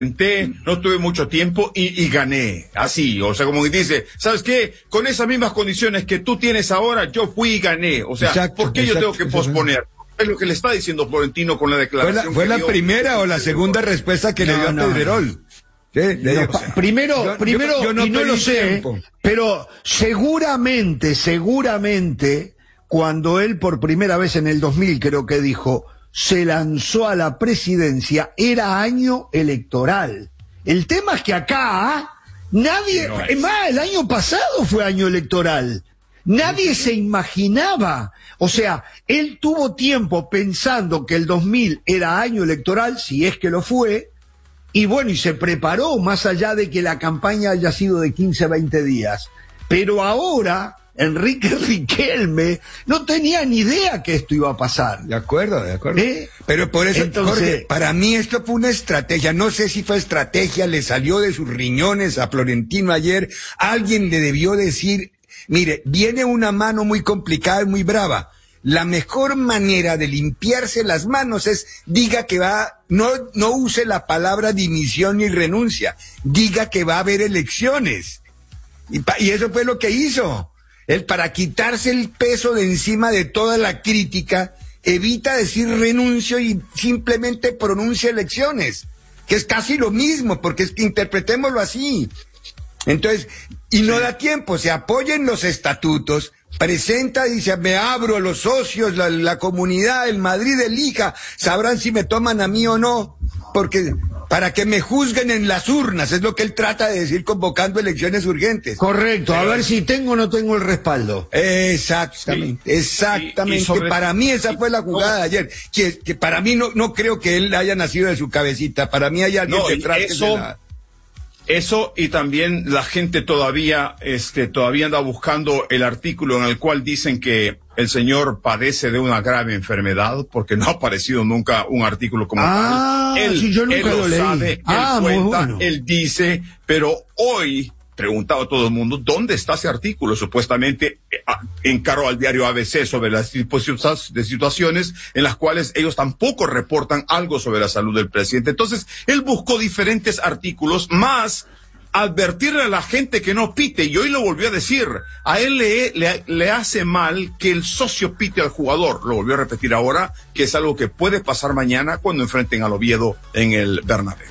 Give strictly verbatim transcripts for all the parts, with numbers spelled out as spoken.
no tuve mucho tiempo y, y gané, así, o sea, como que dice, ¿sabes qué? Con esas mismas condiciones que tú tienes ahora, yo fui y gané, o sea, exacto, ¿por qué exacto, yo tengo que posponer? Es lo que le está diciendo Florentino con la declaración. ¿Fue la, fue la primera o la segunda respuesta que no, le dio a no, Pedrerol? ¿Sí? No, digo, o sea, primero, yo, primero, yo, yo no y no lo sé, tiempo. Pero seguramente, seguramente, cuando él por primera vez en el dos mil creo que dijo, se lanzó a la presidencia, era año electoral. El tema es que acá nadie, no es. es más, el año pasado fue año electoral. Nadie se imaginaba. O sea, él tuvo tiempo pensando que el dos mil era año electoral, si es que lo fue, y bueno, y se preparó más allá de que la campaña haya sido de quince, veinte días. Pero ahora Enrique Riquelme no tenía ni idea que esto iba a pasar. De acuerdo, de acuerdo. ¿Eh? Pero por eso, Entonces, Jorge, para mí esto fue una estrategia. No sé si fue estrategia, le salió de sus riñones a Florentino ayer. Alguien le debió decir, mire, viene una mano muy complicada y muy brava. La mejor manera de limpiarse las manos es, diga que va, no, no use la palabra dimisión ni renuncia, diga que va a haber elecciones. Y, pa, y eso fue lo que hizo. Él, para quitarse el peso de encima de toda la crítica, evita decir renuncio y simplemente pronuncia elecciones, que es casi lo mismo, porque es que interpretémoslo así. Entonces, y no da tiempo, se apoyen los estatutos, presenta, dice, me abro a los socios, la, la comunidad, el Madrid elija, sabrán si me toman a mí o no, porque para que me juzguen en las urnas, es lo que él trata de decir convocando elecciones urgentes. Correcto, Pero, a ver si tengo o no tengo el respaldo. Exactamente, sí, exactamente. Y, y sobre, para mí esa fue la jugada de ayer, que, que para mí no, no creo que él haya nacido de su cabecita, para mí hay alguien no, detrás eso, de la... Eso, y también la gente todavía, este, todavía anda buscando el artículo en el cual dicen que el señor padece de una grave enfermedad, porque no ha aparecido nunca un artículo como ah, tal. Él, sí, yo nunca él lo, lo leí. sabe, ah, él cuenta, bueno. él dice, pero hoy, preguntado a todo el mundo, ¿dónde está ese artículo? Supuestamente encaró al diario A B C sobre las disposiciones de situaciones en las cuales ellos tampoco reportan algo sobre la salud del presidente. Entonces, él buscó diferentes artículos, más advertirle a la gente que no pite, y hoy lo volvió a decir, a él le, le, le hace mal que el socio pite al jugador, lo volvió a repetir ahora, que es algo que puede pasar mañana cuando enfrenten al Oviedo en el Bernabéu.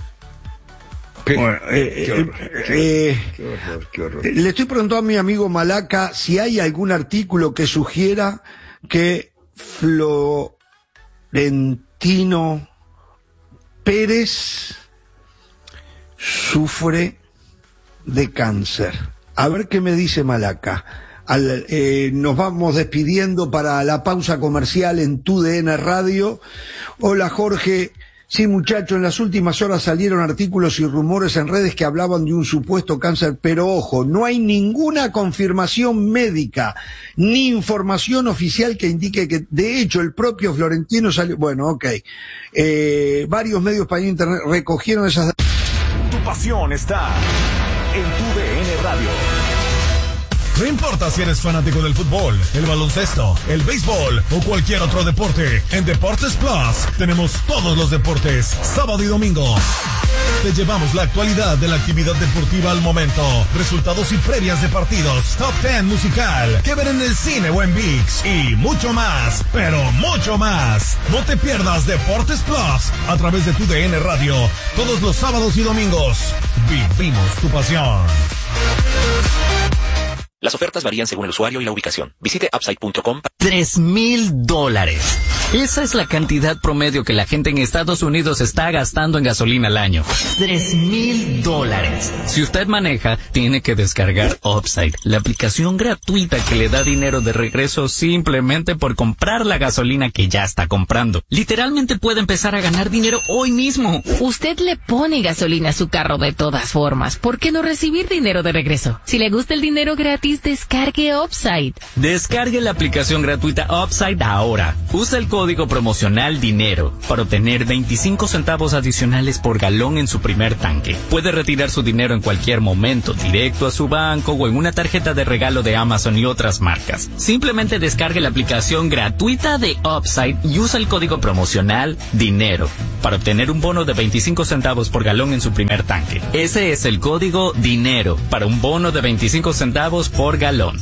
Bueno, eh, qué horror, eh, eh, qué horror, qué horror. Le estoy preguntando a mi amigo Malaca si hay algún artículo que sugiera que Florentino Pérez sufre de cáncer. A ver qué me dice Malaca. Al, eh, nos vamos despidiendo para la pausa comercial en Tu D N Radio. Hola Jorge. Sí, muchachos, en las últimas horas salieron artículos y rumores en redes que hablaban de un supuesto cáncer, pero ojo, no hay ninguna confirmación médica, ni información oficial que indique que, de hecho, el propio Florentino salió... Bueno, ok. Eh, varios medios para internet recogieron esas... Tu pasión está en Tu D N Radio. No importa si eres fanático del fútbol, el baloncesto, el béisbol o cualquier otro deporte, en Deportes Plus tenemos todos los deportes, sábado y domingo. Te llevamos la actualidad de la actividad deportiva al momento, resultados y previas de partidos, top ten musical, que ver en el cine o en ViX, y mucho más, pero mucho más. No te pierdas Deportes Plus a través de Tu D N Radio, todos los sábados y domingos. Vivimos tu pasión. Las ofertas varían según el usuario y la ubicación. Visite upside punto com. Tres mil dólares. Esa es la cantidad promedio que la gente en Estados Unidos está gastando en gasolina al año. Tres mil dólares. Si usted maneja, tiene que descargar Upside, la aplicación gratuita que le da dinero de regreso simplemente por comprar la gasolina que ya está comprando. Literalmente puede empezar a ganar dinero hoy mismo. Usted le pone gasolina a su carro de todas formas. ¿Por qué no recibir dinero de regreso? Si le gusta el dinero gratis, descargue Upside. Descargue la aplicación gratuita gratuita Upside ahora. Usa el código promocional DINERO para obtener veinticinco centavos adicionales por galón en su primer tanque. Puede retirar su dinero en cualquier momento, directo a su banco o en una tarjeta de regalo de Amazon y otras marcas. Simplemente descargue la aplicación gratuita de Upside y usa el código promocional DINERO para obtener un bono de veinticinco centavos por galón en su primer tanque. Ese es el código DINERO para un bono de veinticinco centavos por galón.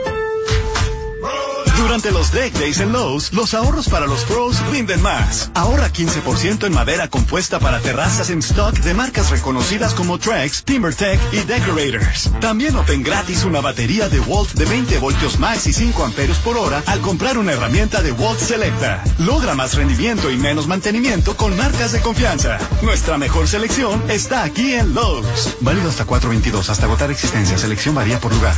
Durante los Deck Days en Lowe's, los ahorros para los pros rinden más. Ahorra quince por ciento en madera compuesta para terrazas en stock de marcas reconocidas como Trex, TimberTech y Decorators. También obtén gratis una batería de Walt de veinte voltios max y cinco amperios por hora al comprar una herramienta de Walt Selecta. Logra más rendimiento y menos mantenimiento con marcas de confianza. Nuestra mejor selección está aquí en Lowe's. Válido hasta cuatro veintidós, hasta agotar existencia. Selección varía por lugar.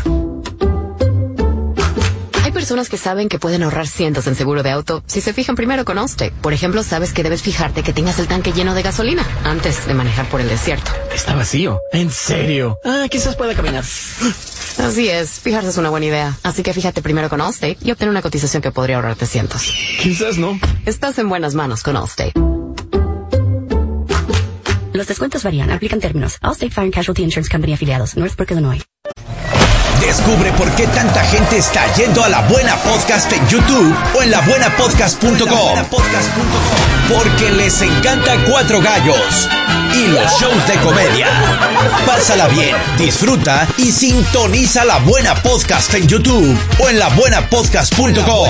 Hay personas que saben que pueden ahorrar cientos en seguro de auto si se fijan primero con Allstate. Por ejemplo, sabes que debes fijarte que tengas el tanque lleno de gasolina antes de manejar por el desierto. Está vacío. ¿En serio? Ah, quizás pueda caminar. Así es, fijarse es una buena idea. Así que fíjate primero con Allstate y obtén una cotización que podría ahorrarte cientos. Quizás no. Estás en buenas manos con Allstate. Los descuentos varían, aplican términos. Allstate Fire and Casualty Insurance Company afiliados, Northbrook, Illinois. Descubre por qué tanta gente está yendo a La Buena Podcast en YouTube o en la buena podcast punto com. Porque les encanta Cuatro Gallos y los shows de comedia. Pásala bien, disfruta y sintoniza La Buena Podcast en YouTube o en la buena podcast punto com.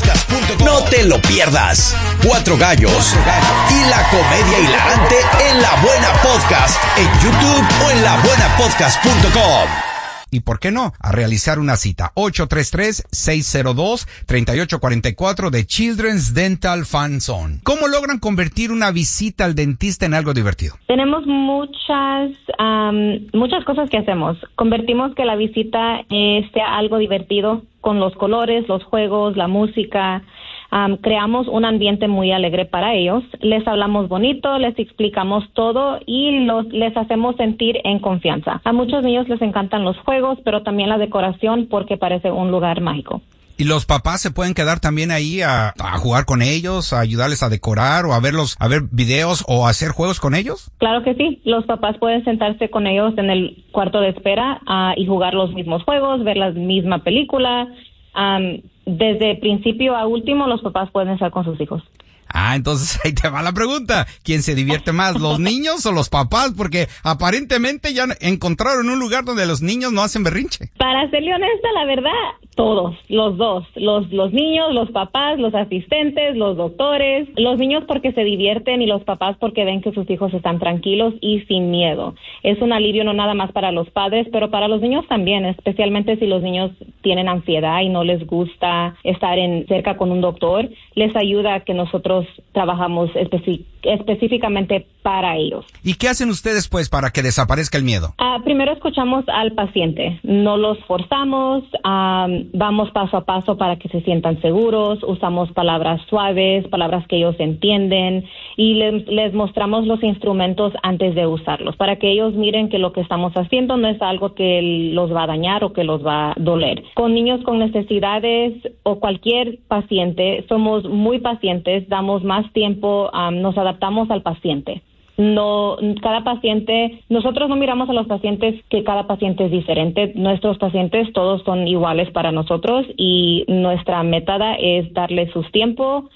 No te lo pierdas. Cuatro Gallos y la comedia hilarante en La Buena Podcast en YouTube o en la buena podcast punto com. Y por qué no, a realizar una cita. ocho tres tres, seis cero dos, tres ocho cuatro cuatro de Children's Dental Fun Zone. ¿Cómo logran convertir una visita al dentista en algo divertido? Tenemos muchas um, muchas cosas que hacemos. Convertimos que la visita eh, sea algo divertido con los colores, los juegos, la música. Um, creamos un ambiente muy alegre para ellos, les hablamos bonito, les explicamos todo y los, les hacemos sentir en confianza. A muchos niños les encantan los juegos, pero también la decoración porque parece un lugar mágico. ¿Y los papás se pueden quedar también ahí a, a jugar con ellos, a ayudarles a decorar o a verlos, a ver videos o a hacer juegos con ellos? Claro que sí, los papás pueden sentarse con ellos en el cuarto de espera uh, y jugar los mismos juegos, ver la misma película. Um, desde principio a último, los papás pueden estar con sus hijos. Ah, entonces ahí te va la pregunta. ¿Quién se divierte más, los niños o los papás? Porque aparentemente ya encontraron un lugar donde los niños no hacen berrinche. Para serle honesta, la verdad, todos, los dos. Los, los niños, los papás, los asistentes, los doctores. Los niños porque se divierten y los papás porque ven que sus hijos están tranquilos y sin miedo. Es un alivio no nada más para los padres, pero para los niños también, especialmente si los niños tienen ansiedad y no les gusta estar en cerca con un doctor. Les ayuda a que nosotros trabajamos especi- específicamente para ellos. ¿Y qué hacen ustedes, pues, para que desaparezca el miedo? Uh, primero escuchamos al paciente, no los forzamos, um, vamos paso a paso para que se sientan seguros, usamos palabras suaves, palabras que ellos entienden y les, les mostramos los instrumentos antes de usarlos, para que ellos miren que lo que estamos haciendo no es algo que los va a dañar o que los va a doler. Con niños con necesidades o cualquier paciente, somos muy pacientes, damos más tiempo, um, nos adaptamos al paciente. No, cada paciente, nosotros no miramos a los pacientes que cada paciente es diferente. Nuestros pacientes todos son iguales para nosotros y nuestra método es darles su tiempo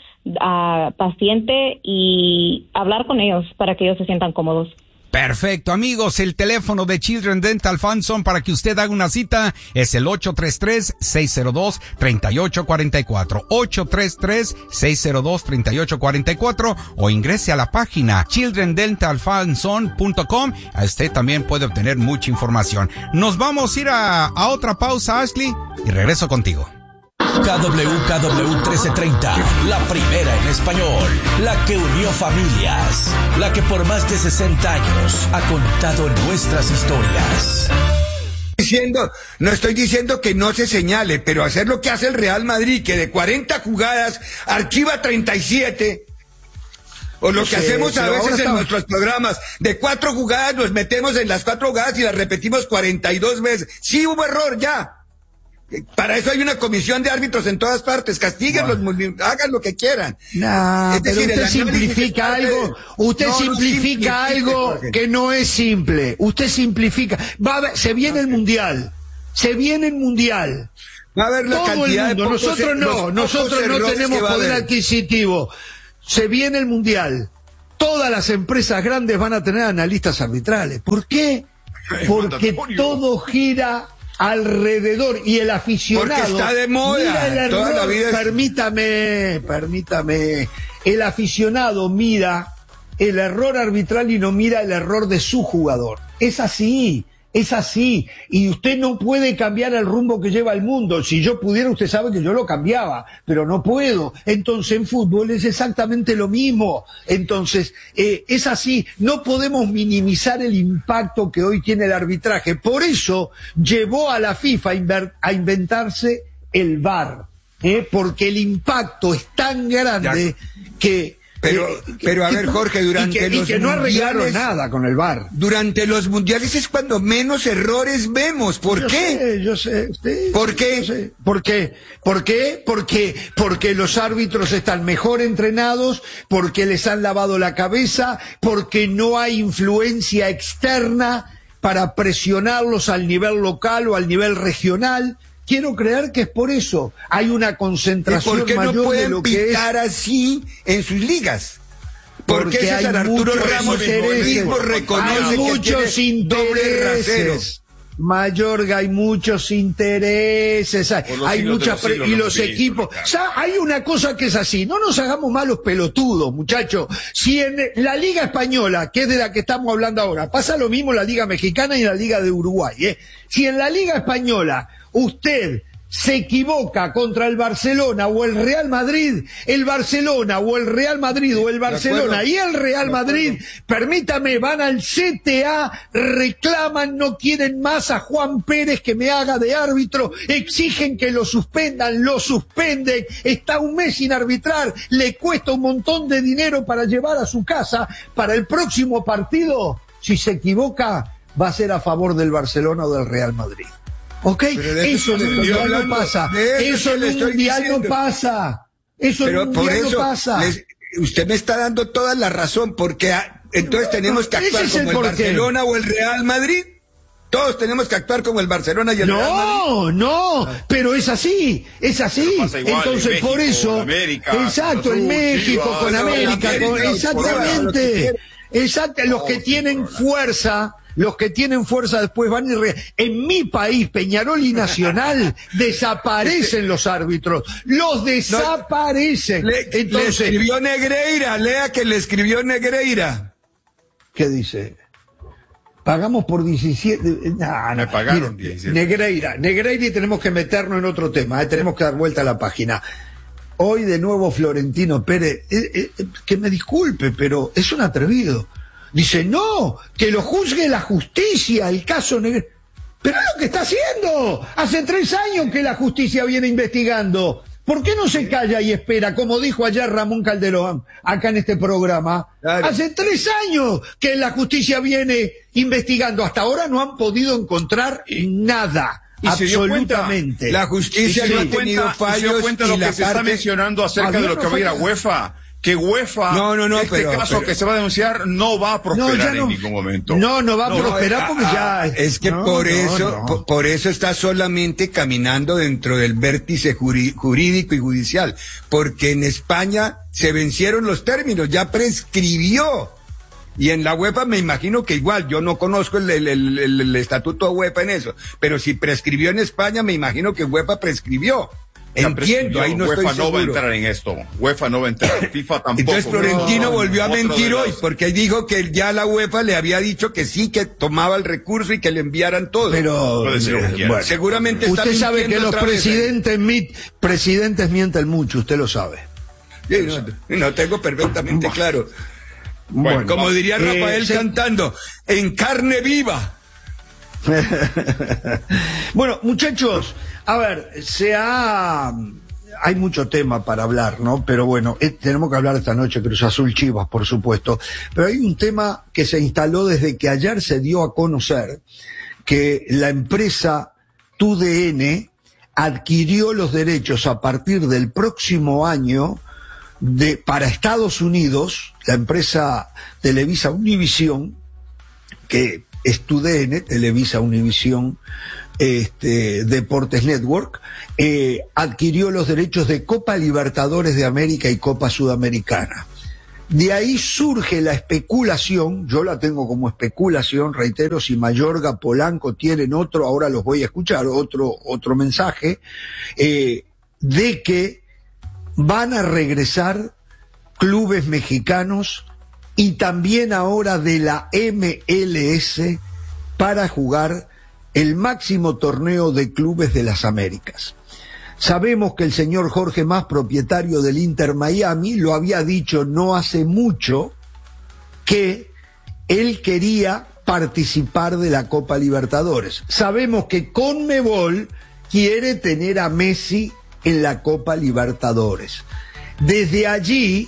a paciente y hablar con ellos para que ellos se sientan cómodos. Perfecto, amigos, el teléfono de Children Dental Fun Zone para que usted haga una cita es el ocho tres tres, seis cero dos, tres ocho cuatro cuatro, ocho tres tres, seis cero dos, tres ocho cuatro cuatro o ingrese a la página children dental fun zone punto com. A usted también puede obtener mucha información. Nos vamos a ir a, a otra pausa, Ashley, y regreso contigo. K W K W trece treinta, la primera en español, la que unió familias, la que por más de sesenta años ha contado nuestras historias. Diciendo, no estoy diciendo que no se señale, pero hacer lo que hace el Real Madrid, que de cuarenta jugadas archiva treinta y siete, o lo que sí, hacemos a veces en estamos... nuestros programas, de cuatro jugadas nos metemos en las cuatro jugadas y las repetimos cuarenta y dos veces. Sí hubo error, ya. Para eso hay una comisión de árbitros en todas partes. Castíguenlos, bueno. hagan lo que quieran. Nah, es decir, pero usted simplifica algo, usted no, simplifica no algo Jorge. que no es simple. Usted simplifica. Va a ver, se viene okay. el mundial. Se viene el mundial. Va a haber la Todo cantidad el mundo. de Nosotros no, nosotros no tenemos poder adquisitivo. Se viene el mundial. Todas las empresas grandes van a tener analistas arbitrales. ¿Por qué? Porque todo gira alrededor y el aficionado. Porque está de moda. Mira el error, Toda la vida es... Permítame, permítame. El aficionado mira el error arbitral y no mira el error de su jugador. Es así. Es así, y usted no puede cambiar el rumbo que lleva el mundo. Si yo pudiera, usted sabe que yo lo cambiaba, pero no puedo. Entonces en fútbol es exactamente lo mismo. Entonces, eh, es así, no podemos minimizar el impacto que hoy tiene el arbitraje. Por eso llevó a la FIFA a, inver- a inventarse el V A R, ¿eh? Porque el impacto es tan grande ya. que... Pero, eh, pero a ver, Jorge, durante y que, los y que no arreglaron mundiales, nada con el V A R. Durante los mundiales es cuando menos errores vemos. ¿Por yo qué? Sé, yo sé, sí, ¿Por qué? Yo sé. ¿Por qué? ¿Por qué? Porque, porque los árbitros están mejor entrenados, porque les han lavado la cabeza, porque no hay influencia externa para presionarlos al nivel local o al nivel regional. Quiero creer que es por eso. Hay una concentración mayor de lo que es. ¿Por qué no pueden pitar así en sus ligas? Porque César Arturo Ramos mismo reconoce hay muchos que tiene doble rasero. Mayorga, hay muchos intereses, hay, hay muchas pre- y los equipos. O sea, hay una cosa que es así, no nos hagamos malos pelotudos, muchachos. Si en la Liga Española, que es de la que estamos hablando ahora, pasa lo mismo en la Liga Mexicana y en la Liga de Uruguay, ¿eh? Si en la Liga Española usted se equivoca contra el Barcelona o el Real Madrid, el Barcelona o el Real Madrid o el Barcelona y el Real Madrid, permítame, van al C T A, reclaman, no quieren más a Juan Pérez que me haga de árbitro, exigen que lo suspendan, lo suspenden, está un mes sin arbitrar, le cuesta un montón de dinero para llevar a su casa. Para el próximo partido, si se equivoca, va a ser a favor del Barcelona o del Real Madrid. ¿Ok? Eso en el mundial no pasa. Eso en el mundial no pasa. Eso en el mundial no pasa. Les, usted me está dando toda la razón, porque a, entonces tenemos que actuar como el, el Barcelona o el Real Madrid. Todos tenemos que actuar como el Barcelona y el no, Real Madrid. No, no, pero es así, es así. Entonces, México, por eso, América, exacto, en México, Chivas, con América, con, América, exactamente, exacto, los que tienen fuerza. Los que tienen fuerza después van y re... En mi país, Peñarol y Nacional, desaparecen los árbitros. Los desaparecen. Le, Entonces, le escribió Negreira, lea que le escribió Negreira. ¿Qué dice? Pagamos por diecisiete... Nah, Me pagaron mira, diecisiete. Negreira, Negreira y tenemos que meternos en otro tema, ¿eh? Tenemos que dar vuelta a la página. Hoy de nuevo Florentino Pérez, eh, eh, que me disculpe, pero es un atrevido. Dice, no, que lo juzgue la justicia, el caso Negreira. Pero es lo que está haciendo. Hace tres años que la justicia viene investigando. ¿Por qué no se calla y espera, como dijo ayer Ramón Calderón, acá en este programa? Claro. Hace tres años que la justicia viene investigando. Hasta ahora no han podido encontrar nada. Y absolutamente. Se la justicia no ha tenido fallos. Y se dio cuenta de lo que se parte... está mencionando acerca de lo que va a ir a UEFA. Que UEFA, no, no, no, este pero, caso pero, que se va a denunciar no va a prosperar no, no, en ningún momento. No, no va a no, prosperar porque ah, ya... Es que no, por no, eso, no. Por, por eso está solamente caminando dentro del vértice jurídico y judicial, porque en España se vencieron los términos, ya prescribió. Y en la UEFA me imagino que igual, yo no conozco el, el, el, el, el estatuto de UEFA en eso, pero si prescribió en España me imagino que UEFA prescribió. Entiendo, ahí no UEFA estoy no va a seguro. entrar en esto. UEFA no va a entrar. FIFA tampoco. Entonces Florentino no, volvió a mentir los... hoy porque dijo que ya la UEFA le había dicho que sí, que tomaba el recurso y que le enviaran todo. Pero eh, bueno, seguramente está usted sabe que los presidentes, mit, presidentes mienten mucho, usted lo sabe. Sí, no, no tengo perfectamente bueno. claro. Bueno, bueno, como diría Rafael eh, se... cantando, en carne viva. Bueno, muchachos, a ver, se ha... hay mucho tema para hablar, ¿no? Pero bueno, eh, tenemos que hablar esta noche, Cruz Azul Chivas, por supuesto. Pero hay un tema que se instaló desde que ayer se dio a conocer que la empresa T U D N adquirió los derechos a partir del próximo año de, para Estados Unidos, la empresa Televisa Univisión, que es T U D N, Televisa Univisión, este, Deportes Network, eh, adquirió los derechos de Copa Libertadores de América y Copa Sudamericana. De ahí surge la especulación, yo la tengo como especulación, reitero, si Mayorga, Polanco tienen otro, ahora los voy a escuchar, otro, otro mensaje, eh, de que van a regresar clubes mexicanos y también ahora de la M L S para jugar el máximo torneo de clubes de las Américas. Sabemos que el señor Jorge Mas, propietario del Inter Miami, lo había dicho no hace mucho que él quería participar de la Copa Libertadores. Sabemos que Conmebol quiere tener a Messi en la Copa Libertadores. Desde allí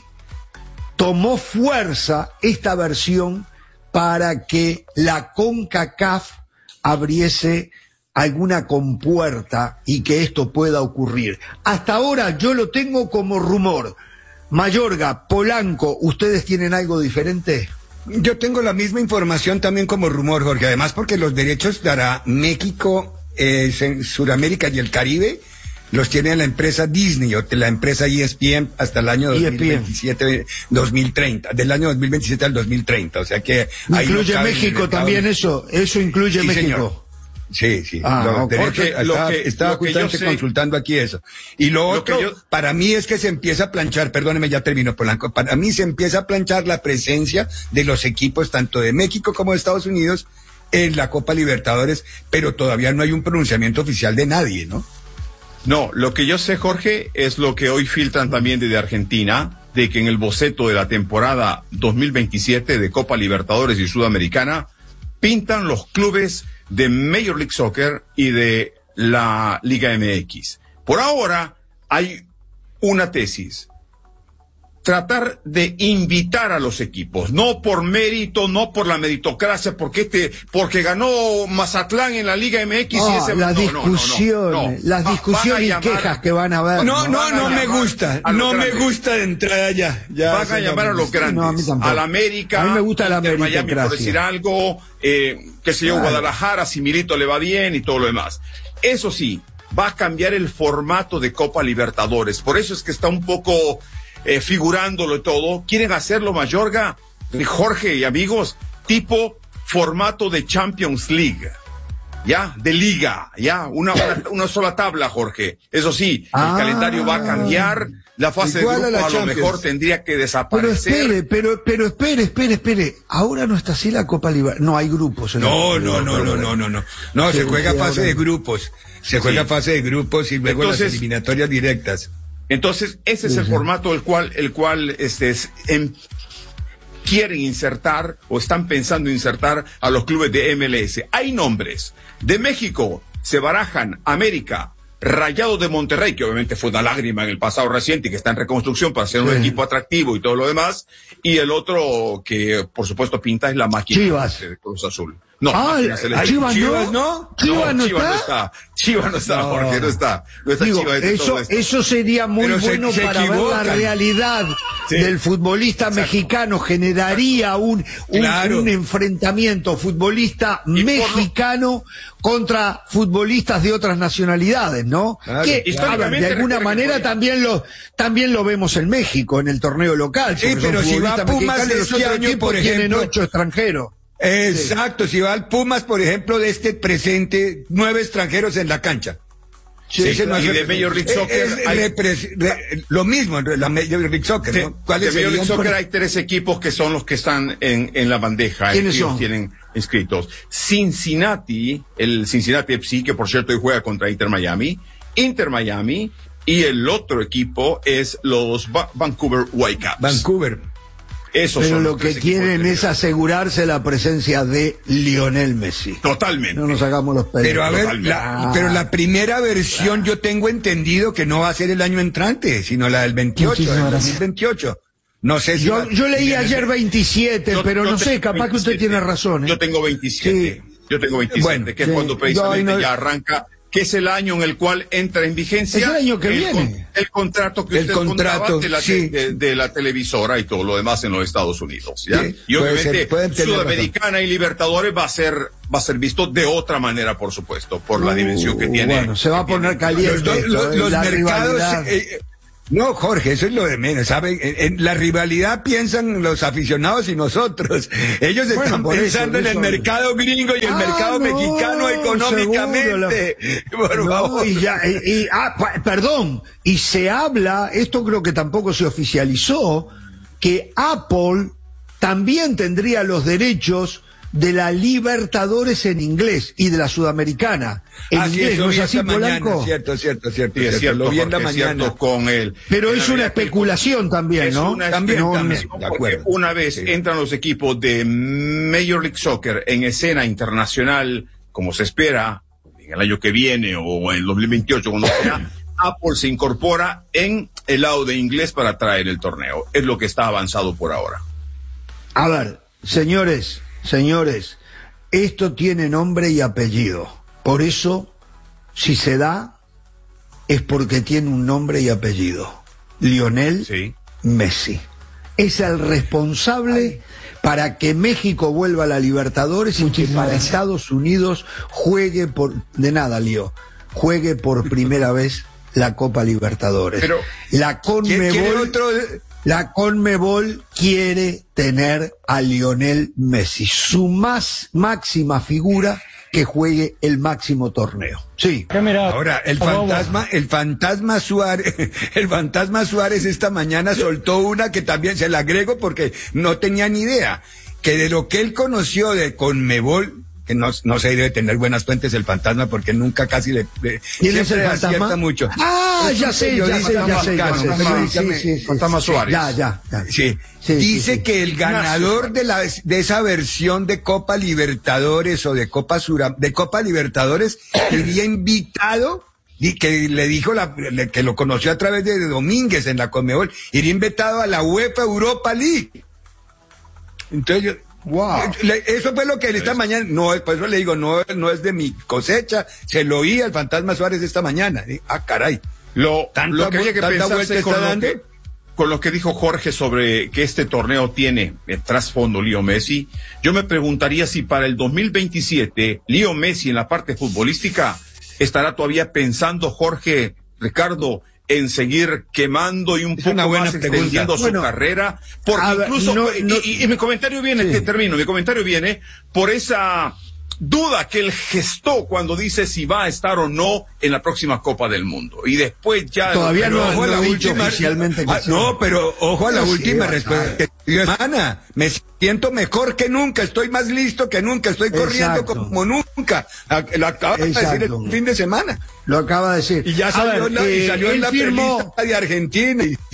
tomó fuerza esta versión para que la CONCACAF abriese alguna compuerta y que esto pueda ocurrir. Hasta ahora yo lo tengo como rumor. Mayorga, Polanco, ¿ustedes tienen algo diferente? Yo tengo la misma información también como rumor, Jorge, además porque los derechos dará México, eh, Sudamérica y el Caribe los tiene la empresa Disney o la empresa E S P N hasta el año dos mil veintisiete, dos mil treinta, del año dos mil veintisiete al dos mil treinta, o sea que... ¿Incluye México también eso? ¿Eso incluye sí, México? Señor. Sí, sí. Ah, los okay. derechos, Porque lo estaba, que, estaba lo que justamente sé, consultando aquí eso. Y lo, lo otro, yo, para mí es que se empieza a planchar, perdóneme, ya termino, Polanco, para mí se empieza a planchar la presencia de los equipos tanto de México como de Estados Unidos en la Copa Libertadores, pero todavía no hay un pronunciamiento oficial de nadie, ¿no? No, lo que yo sé, Jorge, es lo que hoy filtran también desde Argentina, de que en el boceto de la temporada dos mil veintisiete de Copa Libertadores y Sudamericana pintan los clubes de Major League Soccer y de la Liga M X. Por ahora hay una tesis: tratar de invitar a los equipos, no por mérito, no por la meritocracia, porque este, porque ganó Mazatlán en la Liga M X oh, y ese las no, discusiones, no, no, no. las discusiones y quejas que van a haber. No, no, no, no me gusta, no me gusta de entrada ya. ya van a llamar a los grandes, no, a, a la América, a mí me gusta la Inter Miami, por decir algo, eh, que se yo, claro. Guadalajara, si Milito le va bien y todo lo demás. Eso sí, va a cambiar el formato de Copa Libertadores, por eso es que está un poco Eh, figurándolo y todo. Quieren hacerlo, Mayorga, Jorge y amigos, tipo formato de Champions League, ya, de liga, ya, una, una, una sola tabla, Jorge. Eso sí, ah, el calendario va a cambiar, la fase de grupo a, a lo mejor tendría que desaparecer. Pero espere, pero, pero espere, espere, espere. Ahora no está así la Copa Libertadores, no hay grupos. En no, no, no, no, no, no, no, no, se juega fase de grupos, se juega fase de grupos y luego Entonces, las eliminatorias directas. Entonces, ese es el formato el cual, el cual este, es, en, quieren insertar o están pensando insertar a los clubes de M L S. Hay nombres. De México se barajan América, Rayados de Monterrey, que obviamente fue una lágrima en el pasado reciente y que está en reconstrucción para ser un sí. equipo atractivo y todo lo demás. Y el otro que, por supuesto, pinta es la máquina Chivas. de Cruz Azul. No, ah, Chivas, Chivas no. Chivas no, Chivas está. no está. Chivas no está, Jorge, no está. No está Digo, Chivas de eso, todo esto. eso sería muy Pero bueno se, se para equivocan. ver la realidad sí. del futbolista Exacto. mexicano. Generaría un, un, claro. un enfrentamiento futbolista y mexicano por... contra futbolistas de otras nacionalidades, ¿no? Claro, que claro. de alguna manera también lo, también lo vemos en México, en el torneo local. Sí, pero si va a Pumas de este año, por ejemplo, tienen ocho extranjeros. Exacto, sí. Si va al Pumas, por ejemplo, de este presente, nueve extranjeros en la cancha. Sí, ese no es, y de Major League Soccer es, hay... repres, re, lo mismo en la Major League Soccer, ¿no? ¿Cuáles de Major League Soccer por... hay tres equipos que son los que están en, en la bandeja. ¿Quiénes son? Tienen inscritos. Cincinnati, el Cincinnati F C, que por cierto hoy juega contra Inter Miami, Inter Miami, y el otro equipo es los ba- Vancouver Whitecaps. Vancouver. Esos Pero son lo que quieren es asegurarse la presencia de Lionel Messi. Totalmente. No nos hagamos los pelos. Pero a ver, la, pero la primera versión yo tengo entendido que no va a ser el año entrante, sino la del veintiocho, del dos mil veintiocho. No sé si yo, va, yo leí ayer veintisiete, yo, pero yo no sé, capaz veintisiete. Que usted tiene razón. ¿eh? Yo tengo veintisiete. Sí. Yo tengo veintisiete, bueno, que es sí. cuando precisamente no... ya arranca que es el año en el cual entra en vigencia es el año que el, viene. Con, el contrato que el usted contrato de la, sí. de, de la televisora y todo lo demás en los Estados Unidos, ¿ya? Sí, y obviamente ser, Sudamericana y Libertadores va a ser va a ser visto de otra manera, por supuesto, por uh, la dimensión que tiene. Bueno, se va a poner caliente. Los, esto, los, los mercados. Rivalidad. Eh, No, Jorge, eso es lo de menos, ¿saben? En, en la rivalidad piensan los aficionados y nosotros. Ellos bueno, están pensando eso, en el eso. mercado gringo y el ah, mercado no, mexicano económicamente. Seguro, por no, favor. Y ya, y, y, ah, perdón, y se habla, esto creo que tampoco se oficializó, que Apple también tendría los derechos de la Libertadores en inglés y de la Sudamericana en ah, inglés, sí, ¿no es así, Polanco? Mañana, cierto, cierto, cierto, sí, es cierto, lo vi en la mañana con él. Pero es una especulación también, es ¿no? Una también, también no, de acuerdo. Una vez sí. entran los equipos de Major League Soccer en escena internacional, como se espera, en el año que viene o en el dos mil veintiocho, cuando sea, Apple se incorpora en el lado de inglés para traer el torneo. Es lo que está avanzado por ahora. A ver, señores, señores, esto tiene nombre y apellido. Por eso, si se da, es porque tiene un nombre y apellido. Lionel sí. Messi. Es el responsable Ay. para que México vuelva a la Libertadores y que para Estados Unidos juegue por... De nada, Lío. Juegue por primera vez la Copa Libertadores. Pero, la Conmebol... Otro... La Conmebol quiere tener a Lionel Messi, su más máxima figura, que juegue el máximo torneo. Sí. Ahora, el fantasma, el fantasma Suárez, el fantasma Suárez esta mañana soltó una que también se la agrego porque no tenía ni idea, que de lo que él conoció de Conmebol, que no, no se debe tener buenas fuentes el fantasma porque nunca casi le, le ¿Quién es el fantasma? Mucho. Ah, es ya sé, ya sé, ya sé, ya sé. Fantasma Suárez. Ya, ya, ya. Sí. Sí, dice sí, sí. que el ganador de la de esa versión de Copa Libertadores o de Copa Sura, de Copa Libertadores iría invitado y que le dijo la, le, que lo conoció a través de Domínguez en la Conmebol, iría invitado a la UEFA Europa League. Entonces yo Wow. Eso fue lo que él esta mañana, no, por eso le digo, no, no es de mi cosecha, se lo oí al fantasma Suárez esta mañana. Ah, caray. Lo, lo que había que pensarse con lo que, con lo que dijo Jorge sobre que este torneo tiene el trasfondo Leo Messi, yo me preguntaría si para el dos mil veintisiete Leo Messi en la parte futbolística estará todavía pensando, Jorge, Ricardo, en seguir quemando y un es poco más extendiendo su bueno, carrera, porque ver, incluso, no, no, y, y mi comentario viene, sí. termino, mi comentario viene por esa duda que él gestó cuando dice si va a estar o no en la próxima Copa del Mundo. Y después ya... Todavía no, ojo no a la última, oficialmente. Ah, no, pero ojo a la sí, última respuesta. Hermana, me siento mejor que nunca, estoy más listo que nunca, estoy corriendo Exacto. como nunca. Lo acaba de decir el fin de semana. Lo acaba de decir. Y ya salió, ver, la, eh, y salió en la firmó... de Argentina. Y...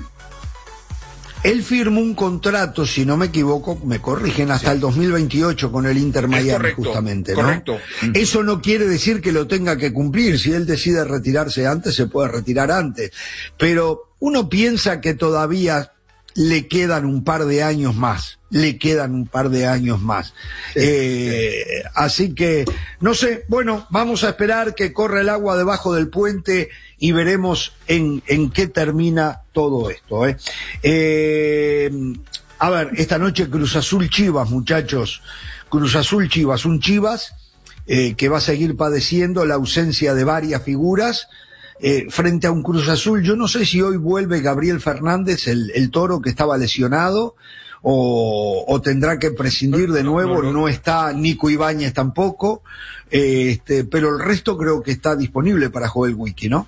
Él firmó un contrato, si no me equivoco, me corrigen, hasta sí. el dos mil veintiocho con el Inter Miami, correcto, justamente, ¿no? Correcto. Eso no quiere decir que lo tenga que cumplir. Si él decide retirarse antes, se puede retirar antes. Pero uno piensa que todavía le quedan un par de años más. Le quedan un par de años más. Sí, eh, sí. Así que, no sé, bueno, vamos a esperar que corra el agua debajo del puente y veremos en, en qué termina todo esto. ¿eh? Eh, a ver, esta noche Cruz Azul Chivas, muchachos. Cruz Azul Chivas, un Chivas eh, que va a seguir padeciendo la ausencia de varias figuras. Eh, frente a un Cruz Azul, yo no sé si hoy vuelve Gabriel Fernández, el, el Toro que estaba lesionado, o, o tendrá que prescindir de nuevo, no, no, no. no está Nico Ibáñez tampoco, eh, este, pero el resto creo que está disponible para Joel Wiki, ¿no?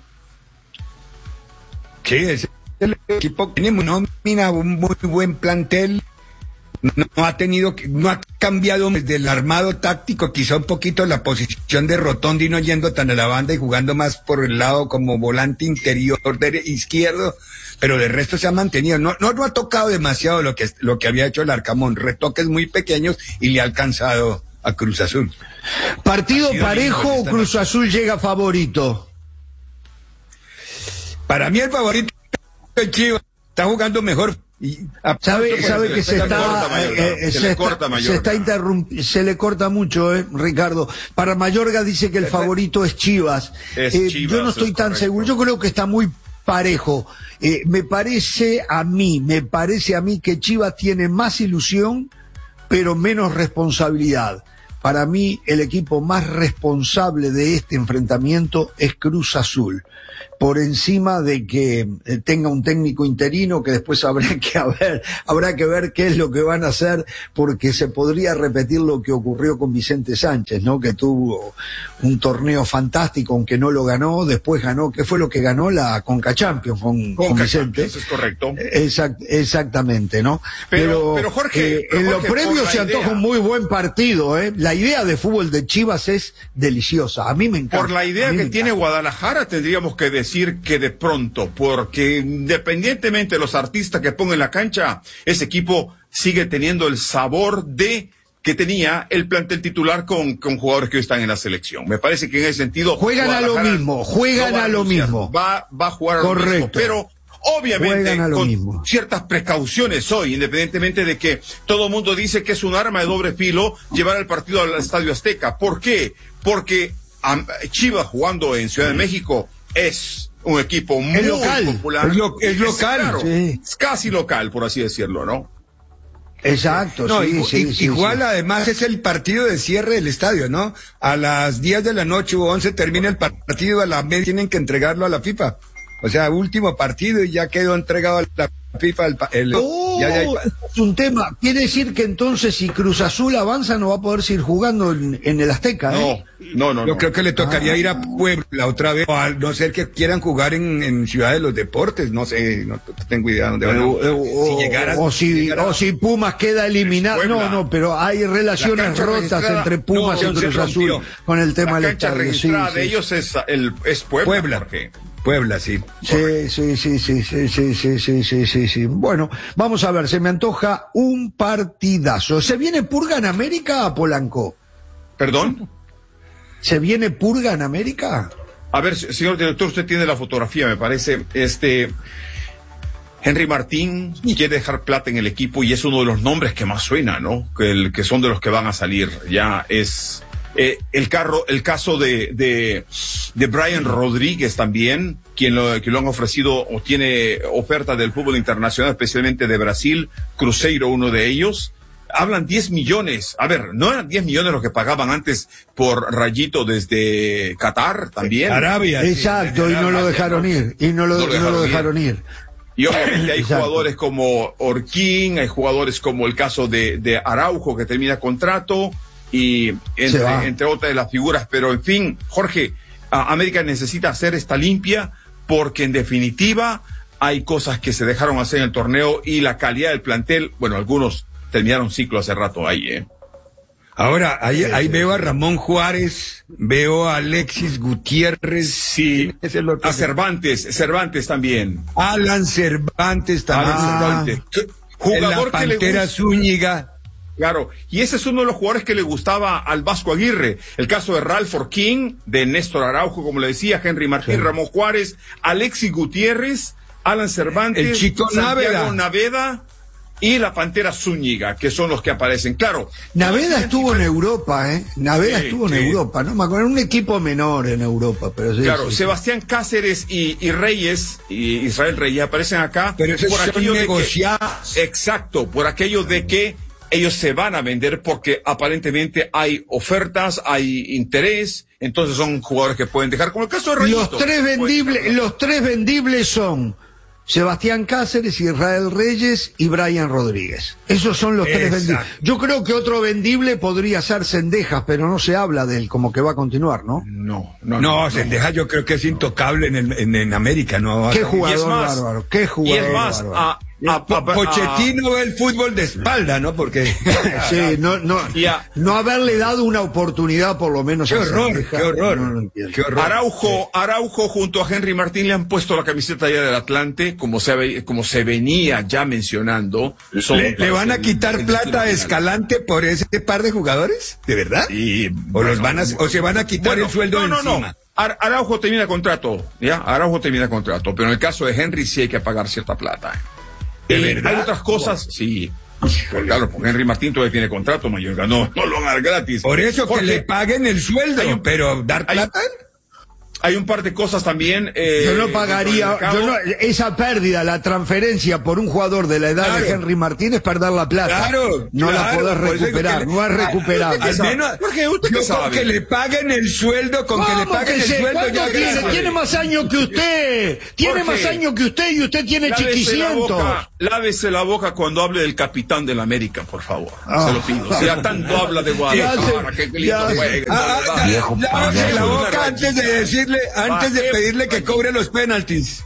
Sí, es el equipo que tiene una nómina, un muy buen plantel. No ha tenido, no ha cambiado desde el armado táctico, quizá un poquito la posición de Rotondi, no yendo tan a la banda y jugando más por el lado como volante interior de izquierdo, pero de resto se ha mantenido. No, no, no ha tocado demasiado lo que, lo que había hecho el Arcamón, retoques muy pequeños y le ha alcanzado a Cruz Azul. ¿Partido parejo o Cruz Azul llega favorito? Para mí el favorito es Chivas. Está jugando mejor Y, sabe, sabe que se está, eh, se, se, está se está interrumpiendo, se le corta mucho, eh, Ricardo. Para Mayorga dice que el favorito es Chivas. Es eh, Chivas, yo no estoy tan correcto. seguro, yo creo que está muy parejo. Eh, me parece a mí, me parece a mí que Chivas tiene más ilusión, pero menos responsabilidad. Para mí, el equipo más responsable de este enfrentamiento es Cruz Azul, por encima de que tenga un técnico interino que después habrá que ver, habrá que ver qué es lo que van a hacer, porque se podría repetir lo que ocurrió con Vicente Sánchez, ¿no? Que tuvo un torneo fantástico, aunque no lo ganó, después ganó, ¿qué fue lo que ganó? La Conca Champions con, con Vicente. Eso es correcto. Exact, exactamente, ¿no? Pero, pero, pero Jorge, eh, pero en Jorge, lo previo se antoja un muy buen partido, ¿eh? La idea de fútbol de Chivas es deliciosa, a mí me encanta. Por la idea que tiene Guadalajara, tendríamos que decir que de pronto, porque independientemente de los artistas que pongan en la cancha, ese equipo sigue teniendo el sabor de que tenía el plantel titular con, con jugadores que hoy están en la selección. Me parece que en ese sentido juegan a lo mismo, juegan no a lo mismo. Va, va a jugar a lo Correcto. mismo, pero obviamente con mismo. ciertas precauciones hoy, independientemente de que todo el mundo dice que es un arma de doble filo llevar el partido al Estadio Azteca. ¿Por qué? Porque um, Chivas jugando en Ciudad de México es un equipo muy es local. popular. Es, lo, es local. Claro, sí. Es casi local, por así decirlo, ¿no? Exacto, no, sí, y, sí, y, sí, igual sí. además es el partido de cierre del estadio, ¿no? A las diez de la noche o once termina el partido, a la media tienen que entregarlo a la FIFA. O sea, último partido y ya quedó entregado a la FIFA el, el oh, ya, ya hay... es un tema. Quiere decir que entonces si Cruz Azul avanza no va a poder seguir jugando en, en el Azteca, ¿eh? No, no, no. Yo no. creo que le tocaría ah. ir a Puebla otra vez, o a no ser que quieran jugar en, en Ciudad de los Deportes, no sé, no tengo idea dónde van a... O, o, si llegara, o, si, llegara... o si Pumas queda eliminado, no, no, pero hay relaciones rotas entre Pumas no, y Cruz Azul con el tema la del estadio. La cancha registrada sí, de sí. ellos es, el, es Puebla. Puebla. Porque... Puebla, sí. Sí, sí, sí, sí, sí, sí, sí, sí, sí, sí, sí. Bueno, vamos a ver, se me antoja un partidazo. ¿Se viene purga en América, Polanco? ¿Perdón? ¿Se viene purga en América? A ver, señor director, usted tiene la fotografía, me parece. Este... Henry Martín quiere dejar plata en el equipo y es uno de los nombres que más suena, ¿no? Que, el, que son de los que van a salir. Ya es... Eh, el carro, el caso de, de, de Brian Rodríguez también, quien lo, que lo han ofrecido o tiene oferta del fútbol internacional, especialmente de Brasil, Cruzeiro, uno de ellos. Hablan diez millones. A ver, ¿no eran diez millones los que pagaban antes por Rayito desde Qatar también? Arabia. Exacto, sí, y no lo dejaron ir. Y no lo, no lo dejaron, no lo dejaron ir. ir. Y obviamente hay Exacto. jugadores como Orquín, hay jugadores como el caso de, de Araujo que termina contrato. Y entre, entre otras de las figuras, pero en fin, Jorge, América necesita hacer esta limpia porque en definitiva hay cosas que se dejaron hacer en el torneo y la calidad del plantel, bueno, algunos terminaron ciclo hace rato ahí, ¿eh? Ahora, ahí, sí, ahí sí, veo a Ramón Juárez, veo a Alexis Gutiérrez. Sí, es el a Cervantes, Cervantes también. Alan Cervantes también. Ah, Cervantes. Jugador la Pantera que le gusta. Zúñiga. Claro, y ese es uno de los jugadores que le gustaba al Vasco Aguirre. El caso de Ralph Orquín, de Néstor Araujo, como le decía, Henry Martín, sí. Ramón Juárez, Alexis Gutiérrez, Alan Cervantes, el Chico Santiago Naveda. Naveda y la Pantera Zúñiga, que son los que aparecen. Claro. Naveda estuvo en Europa, ¿eh? Naveda sí, estuvo en sí. Europa, ¿no? Me acuerdo, un equipo menor en Europa, pero sí. Claro, sí, Sebastián sí. Cáceres y, y Reyes, y Israel Reyes aparecen acá. Pero eso por son aquello negociados. de que, exacto, por aquello de que ellos se van a vender porque aparentemente hay ofertas, hay interés, entonces son jugadores que pueden dejar, como el caso de Rayito. Los tres vendibles, los tres vendibles son Sebastián Cáceres, Israel Reyes y Brian Rodríguez. Esos son los Exacto. tres vendibles. Yo creo que otro vendible podría ser Cendejas, pero no se habla de él, como que va a continuar, ¿no? No, no, no. no Cendejas no. Yo creo que es intocable en, el, en, en América, ¿no? Qué jugador más, bárbaro, qué jugador y es más, bárbaro. A, a, a, a, Pochettino ve el fútbol de espalda, ¿no? Porque sí, no, no, a, no haberle dado una oportunidad por lo menos. Qué horror, Cendejas, qué horror, no, no qué horror. Araujo, sí. Araujo junto a Henry Martín le han puesto la camiseta ya del Atlante, como se como se venía ya mencionando. Son ¿Le, ¿Le van a quitar plata a Escalante por ese par de jugadores? ¿De verdad? Sí, o bueno, los van a, o se van a quitar bueno, el sueldo no, no, encima. No. Ar Araujo termina contrato, ya, Araujo termina contrato, pero en el caso de Henry sí hay que pagar cierta plata. ¿De verdad? Hay otras cosas, sí. Claro, porque Henry Martín todavía tiene contrato, Mayorga, no, no lo van a dar gratis. Por eso porque que le paguen el sueldo, un, pero dar plata. Hay, hay un par de cosas también. Eh, yo no pagaría, yo no, esa pérdida, la transferencia por un jugador de la edad claro. de Henry Martín es perder la plata. Claro, no claro, la podés recuperar, le, no es recuperable. Al menos, porque usted yo sabe. Con que le paguen el sueldo, con que le paguen que el sueldo ya tiene, tiene más años que usted, tiene más años que usted y usted tiene chiquicientos. Lávese la boca cuando hable del capitán del América, por favor. Oh. Se lo pido. O sea, tanto habla de Guadalajara, que lindo juega. Lávese la boca antes de decirle, antes de pedirle que cobre los penaltis.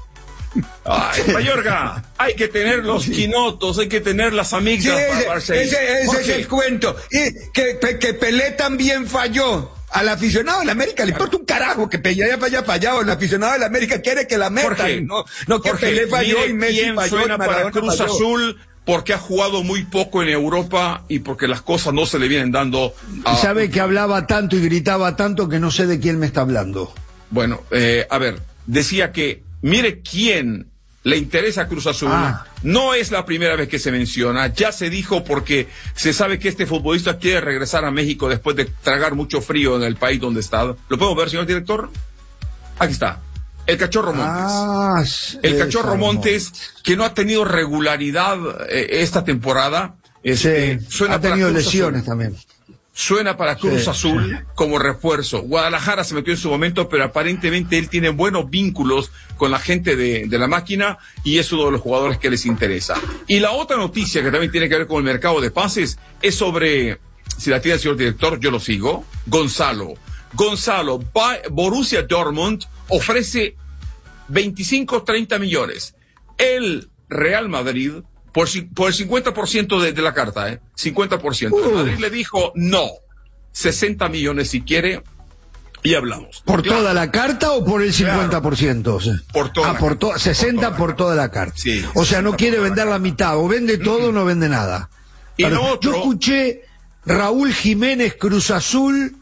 Ay, Mayorga, hay que tener los quinotos, hay que tener las amigas. Sí, para ese, ese, ese es el cuento. Y que, que Pelé también falló. Al aficionado de la América le importa un carajo que Pelé haya fallado. El aficionado de la América quiere que la metan. No, no que Pelé falló y Messi falló. Suena para Cruz falló. Azul porque ha jugado muy poco en Europa y porque las cosas no se le vienen dando. A... Sabe que hablaba tanto y gritaba tanto que no sé de quién me está hablando. Bueno, eh, a ver, decía que mire quién le interesa a Cruz Azul. Ah. No es la primera vez que se menciona, ya se dijo porque se sabe que este futbolista quiere regresar a México después de tragar mucho frío en el país donde está. ¿Lo podemos ver, señor director? Aquí está. El Cachorro Montes. Ah, el Cachorro Montes, que no ha tenido regularidad eh, esta temporada. Este, sí, suena ha tenido lesiones también. Suena para Cruz sí, Azul sí. como refuerzo. Guadalajara se metió en su momento, pero aparentemente él tiene buenos vínculos con la gente de, de la máquina y es uno de los jugadores que les interesa. Y la otra noticia que también tiene que ver con el mercado de pases es sobre, si la tiene el señor director, yo lo sigo, Gonzalo. Gonzalo, Borussia Dortmund ofrece veinticinco, treinta millones. El Real Madrid... Por, por el cincuenta por ciento de, de la carta, ¿eh? cincuenta por ciento. Uh. Madrid le dijo no. sesenta millones si quiere y hablamos. ¿Por claro. toda la carta o por el cincuenta por ciento? Claro. Por toda ah, por to sesenta por toda la carta. Sí, o sea, no quiere vender la mitad. O vende todo o mm. no vende nada. Y no otro... Yo escuché Raúl Jiménez, Cruz Azul,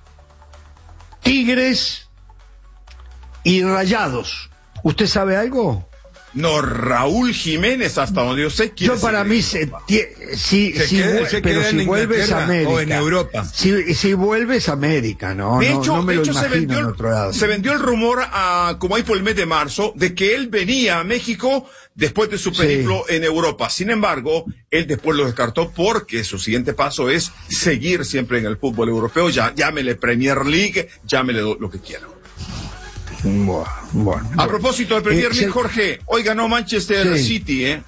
Tigres y Rayados. ¿Usted sabe algo? No, Raúl Jiménez, hasta donde yo sé. Yo para mí, se, si, se si, queda, se pero si vuelves a América. O en Europa. Si, si vuelves a América, no, de hecho, no, no me de lo hecho imagino se vendió, en otro lado. Se vendió el rumor, a, como ahí por el mes de marzo, de que él venía a México después de su periplo sí. en Europa. Sin embargo, él después lo descartó porque su siguiente paso es seguir siempre en el fútbol europeo. Ya, llámele Premier League, llámele lo, lo que quiera. Bueno, bueno, a propósito del Premier League, eh, Jorge, hoy ganó Manchester sí. City, ¿eh?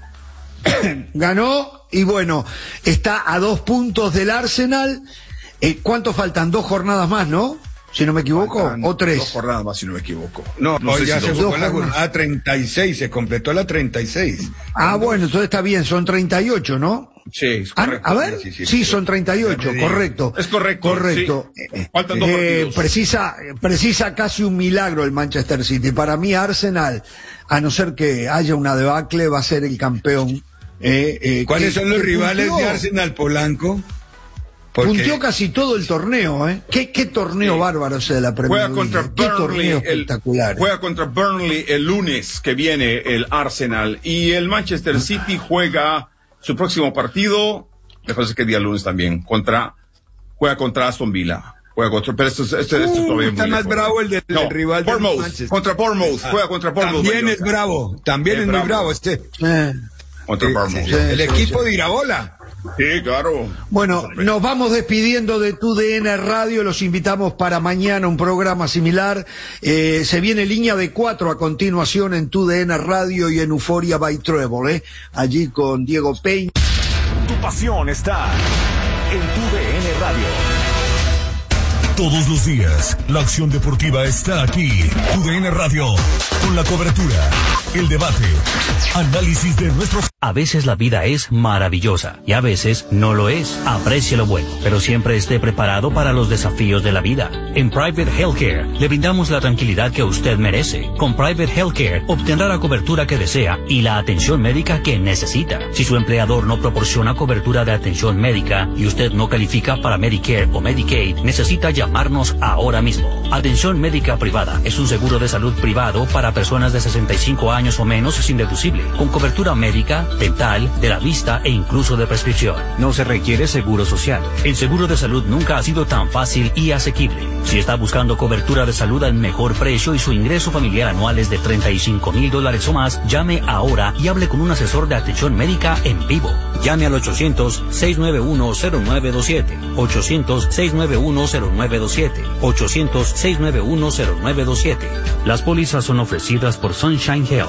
Ganó y bueno, está a dos puntos del Arsenal. Eh, ¿Cuántos faltan? Dos jornadas más, ¿no? Si no me equivoco, faltan o tres. Dos jornadas más, si no me equivoco. No, no hoy sé ya si se dos. jugó la jornada treinta y seis, se completó la treinta y seis. Ah, bueno, entonces está bien, son treinta y ocho, ¿no? Sí, es correcto. A ver, sí, sí, sí, sí son treinta y ocho, correcto. Es correcto. Correcto. Sí. Faltan dos eh, partidos. Precisa, precisa casi un milagro el Manchester City. Para mí, Arsenal, a no ser que haya una debacle, va a ser el campeón. Eh, eh, ¿Cuáles que, son los rivales puntió, de Arsenal, Polanco? Porque... Puntió casi todo el torneo, ¿eh? ¿Qué, qué torneo sí. bárbaro ese de la Premier League? Juega contra ¿Qué Burnley, torneo espectacular? El, juega contra Burnley el lunes que viene el Arsenal. Y el Manchester City juega su próximo partido, me parece que día lunes también, contra, juega contra Aston Villa. Juega contra, pero esto, esto, esto, esto uh, todavía está muy más lejos. bravo el del no, el rival de Bournemouth, contra Bournemouth, ah, juega contra Bournemouth. También es bravo, también es, es bravo. muy bravo este. Eh. Contra sí, Bournemouth. Sí, sí, el sí, equipo sí. de Iraola. Sí, claro. Bueno, nos vamos despidiendo de Tu D N Radio, los invitamos para mañana un programa similar. Eh, se viene Línea de Cuatro a continuación en Tu D N Radio y en Euphoria by Treble, ¿eh? Allí con Diego Peña. Tu pasión está en Tu D N Radio. Todos los días, la acción deportiva está aquí. Tu D N Radio, con la cobertura, el debate, análisis de nuestros... A veces la vida es maravillosa y a veces no lo es. Aprecie lo bueno, pero siempre esté preparado para los desafíos de la vida. En Private Healthcare le brindamos la tranquilidad que usted merece. Con Private Healthcare obtendrá la cobertura que desea y la atención médica que necesita. Si su empleador no proporciona cobertura de atención médica y usted no califica para Medicare o Medicaid, necesita llamar llamarnos ahora mismo. Atención Médica Privada es un seguro de salud privado para personas de sesenta y cinco años o menos sin deducible, con cobertura médica, dental, de la vista e incluso de prescripción. No se requiere seguro social. El seguro de salud nunca ha sido tan fácil y asequible. Si está buscando cobertura de salud al mejor precio y su ingreso familiar anual es de treinta y cinco mil dólares o más, llame ahora y hable con un asesor de atención médica en vivo. Llame al ochocientos, seis nueve uno, cero nueve dos siete. ochocientos, seis nueve uno, cero nueve dos siete. ochocientos, seis nueve uno, cero nueve dos siete. Las pólizas son ofrecidas por Sunshine Health.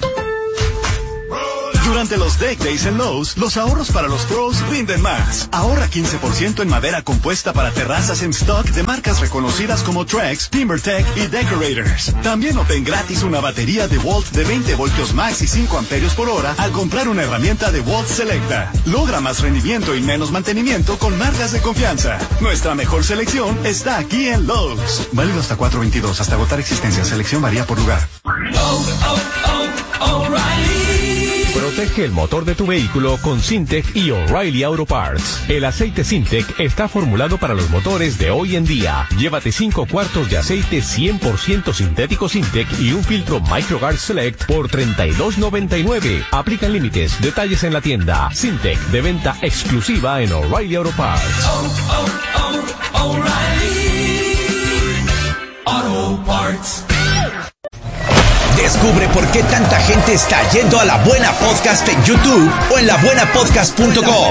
Durante los Deck Days en Lowe's, los ahorros para los pros rinden más. Ahorra quince por ciento en madera compuesta para terrazas en stock de marcas reconocidas como Trex, TimberTech y Decorators. También obtén gratis una batería de Walt de veinte voltios max y cinco amperios por hora al comprar una herramienta de Walt Selecta. Logra más rendimiento y menos mantenimiento con marcas de confianza. Nuestra mejor selección está aquí en Lowe's. Válido hasta cuatro veintidós, hasta agotar existencia. Selección varía por lugar. Oh, oh, oh, O'Reilly. Protege el motor de tu vehículo con Syntec y O'Reilly Auto Parts. El aceite Syntec está formulado para los motores de hoy en día. Llévate cinco cuartos de aceite cien por ciento sintético Syntec y un filtro MicroGuard Select por treinta y dos noventa y nueve. Aplican límites. Detalles en la tienda. Syntec, de venta exclusiva en O'Reilly Auto Parts. Oh, oh, oh, O'Reilly Auto Parts. Descubre por qué tanta gente está yendo a La Buena Podcast en YouTube o en la buena podcast punto com.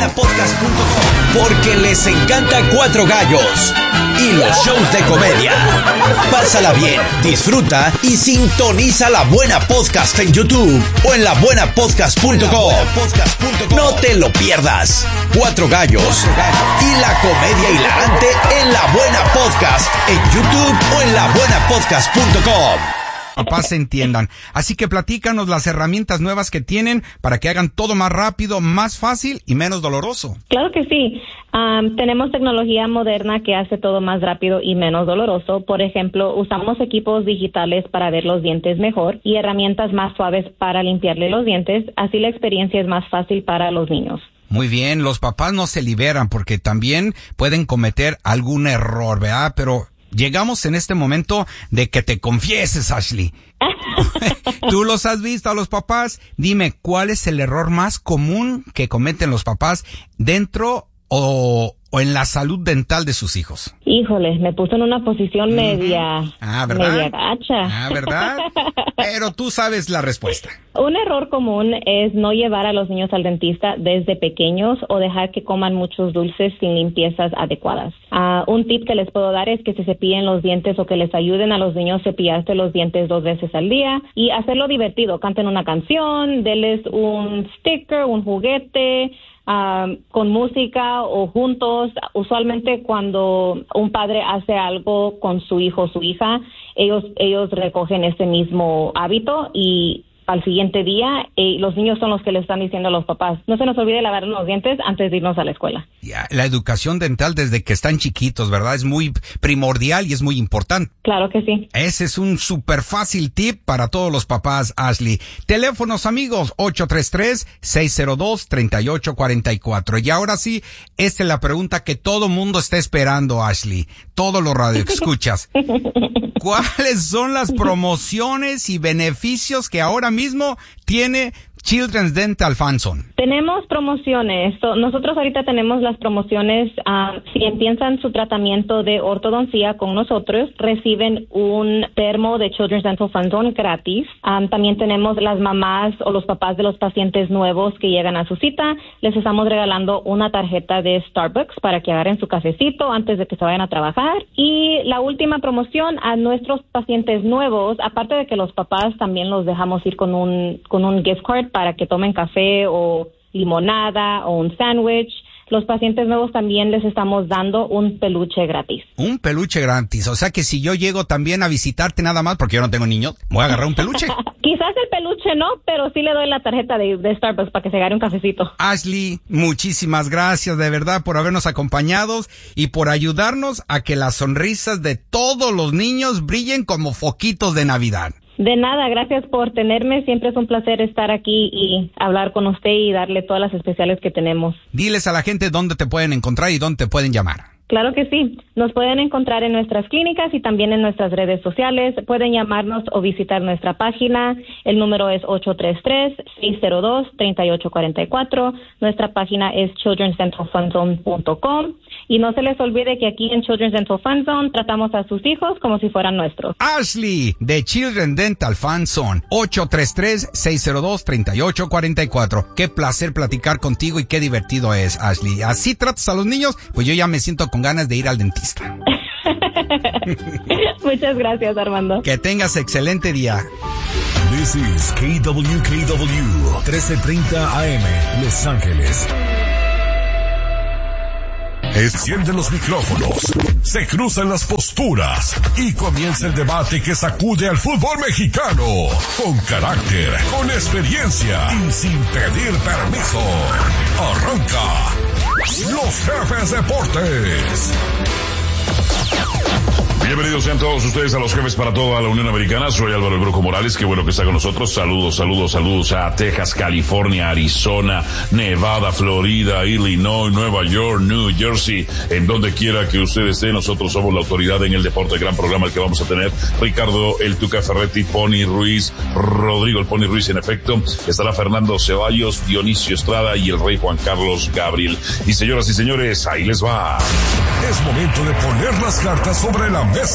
Porque les encanta Cuatro Gallos y los shows de comedia. Pásala bien, disfruta y sintoniza La Buena Podcast en YouTube o en la buena podcast punto com. No te lo pierdas. Cuatro Gallos y la comedia hilarante en La Buena Podcast en YouTube o en la buena podcast punto com. Papás se entiendan. Así que platícanos las herramientas nuevas que tienen para que hagan todo más rápido, más fácil y menos doloroso. Claro que sí. Um, tenemos tecnología moderna que hace todo más rápido y menos doloroso. Por ejemplo, usamos equipos digitales para ver los dientes mejor y herramientas más suaves para limpiarle los dientes. Así la experiencia es más fácil para los niños. Muy bien, los papás no se liberan porque también pueden cometer algún error, ¿verdad? Pero llegamos en este momento de que te confieses, Ashley. Tú los has visto a los papás. Dime, ¿cuál es el error más común que cometen los papás dentro o, o en la salud dental de sus hijos? Híjole, me puso en una posición media, ah, ¿verdad? media gacha. Ah, ¿verdad? Pero tú sabes la respuesta. Un error común es no llevar a los niños al dentista desde pequeños o dejar que coman muchos dulces sin limpiezas adecuadas. Uh, un tip que les puedo dar es que se cepillen los dientes o que les ayuden a los niños a cepillarse los dientes dos veces al día y hacerlo divertido. Canten una canción, denles un sticker, un juguete, Uh, con música o juntos. Usualmente cuando un padre hace algo con su hijo o su hija, ellos ellos recogen ese mismo hábito y al siguiente día eh, los niños son los que le están diciendo a los papás, no se nos olvide lavar los dientes antes de irnos a la escuela. Ya, la educación dental desde que están chiquitos, ¿verdad? Es muy primordial y es muy importante. Claro que sí. Ese es un súper fácil tip para todos los papás, Ashley. Teléfonos, amigos, ocho tres tres, seis cero dos, tres ocho cuatro cuatro. Y ahora sí, esta es la pregunta que todo mundo está esperando, Ashley. Todos los radioescuchas. ¿Cuáles son las promociones y beneficios que ahora mismo tiene Children's Dental Fanson? Tenemos promociones. So, nosotros ahorita tenemos las promociones. Uh, si empiezan su tratamiento de ortodoncia con nosotros, reciben un termo de Children's Dental Fanson gratis. Um, también tenemos las mamás o los papás de los pacientes nuevos que llegan a su cita. Les estamos regalando una tarjeta de Starbucks para que agarren su cafecito antes de que se vayan a trabajar. Y la última promoción a nuestros pacientes nuevos, aparte de que los papás también los dejamos ir con un, con un gift card para que tomen café o limonada o un sándwich. Los pacientes nuevos también les estamos dando un peluche gratis. Un peluche gratis. O sea que si yo llego también a visitarte nada más, porque yo no tengo niños, voy a agarrar un peluche. Quizás el peluche no, pero sí le doy la tarjeta de, de Starbucks para que se agarre un cafecito. Ashley, muchísimas gracias de verdad por habernos acompañado y por ayudarnos a que las sonrisas de todos los niños brillen como foquitos de Navidad. De nada, gracias por tenerme. Siempre es un placer estar aquí y hablar con usted y darle todas las especiales que tenemos. Diles a la gente dónde te pueden encontrar y dónde te pueden llamar. Claro que sí. Nos pueden encontrar en nuestras clínicas y también en nuestras redes sociales. Pueden llamarnos o visitar nuestra página. El número es ocho tres tres, seis cero dos, tres ocho cuatro cuatro. Nuestra página es children's dental fun zone punto com. Y no se les olvide que aquí en Children's Dental Fun Zone tratamos a sus hijos como si fueran nuestros. Ashley, de Children's Dental Fun Zone, ocho tres tres, seis cero dos, tres ocho cuatro cuatro. Qué placer platicar contigo y qué divertido es, Ashley. ¿Así tratas a los niños? Pues yo ya me siento con ganas de ir al dentista. Muchas gracias, Armando. Que tengas excelente día. This is K W K W, trece treinta A M, Los Ángeles. Encienden los micrófonos, se cruzan las posturas y comienza el debate que sacude al fútbol mexicano. Con carácter, con experiencia y sin pedir permiso. Arranca Los Jefes Deportes. Bienvenidos sean todos ustedes a Los Jefes para toda la Unión Americana. Soy Álvaro El Brujo Morales, qué bueno que está con nosotros. Saludos, saludos, saludos a Texas, California, Arizona, Nevada, Florida, Illinois, Nueva York, New Jersey, en donde quiera que usted esté. Nosotros somos la autoridad en el deporte, gran programa el que vamos a tener. Ricardo El Tuca Ferretti, Pony Ruiz, Rodrigo El Pony Ruiz en efecto. Estará Fernando Ceballos, Dionisio Estrada y el Rey Juan Carlos Gabriel. Y señoras y señores, ahí les va. Es momento de poner las cartas sobre la mesa.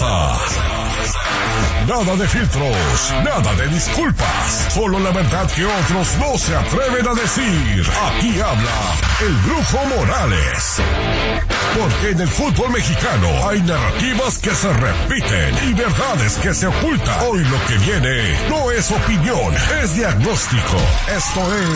Nada de filtros, nada de disculpas, solo la verdad que otros no se atreven a decir. Aquí habla el Brujo Morales. Porque en el fútbol mexicano hay narrativas que se repiten y verdades que se ocultan. Hoy lo que viene no es opinión, es diagnóstico. Esto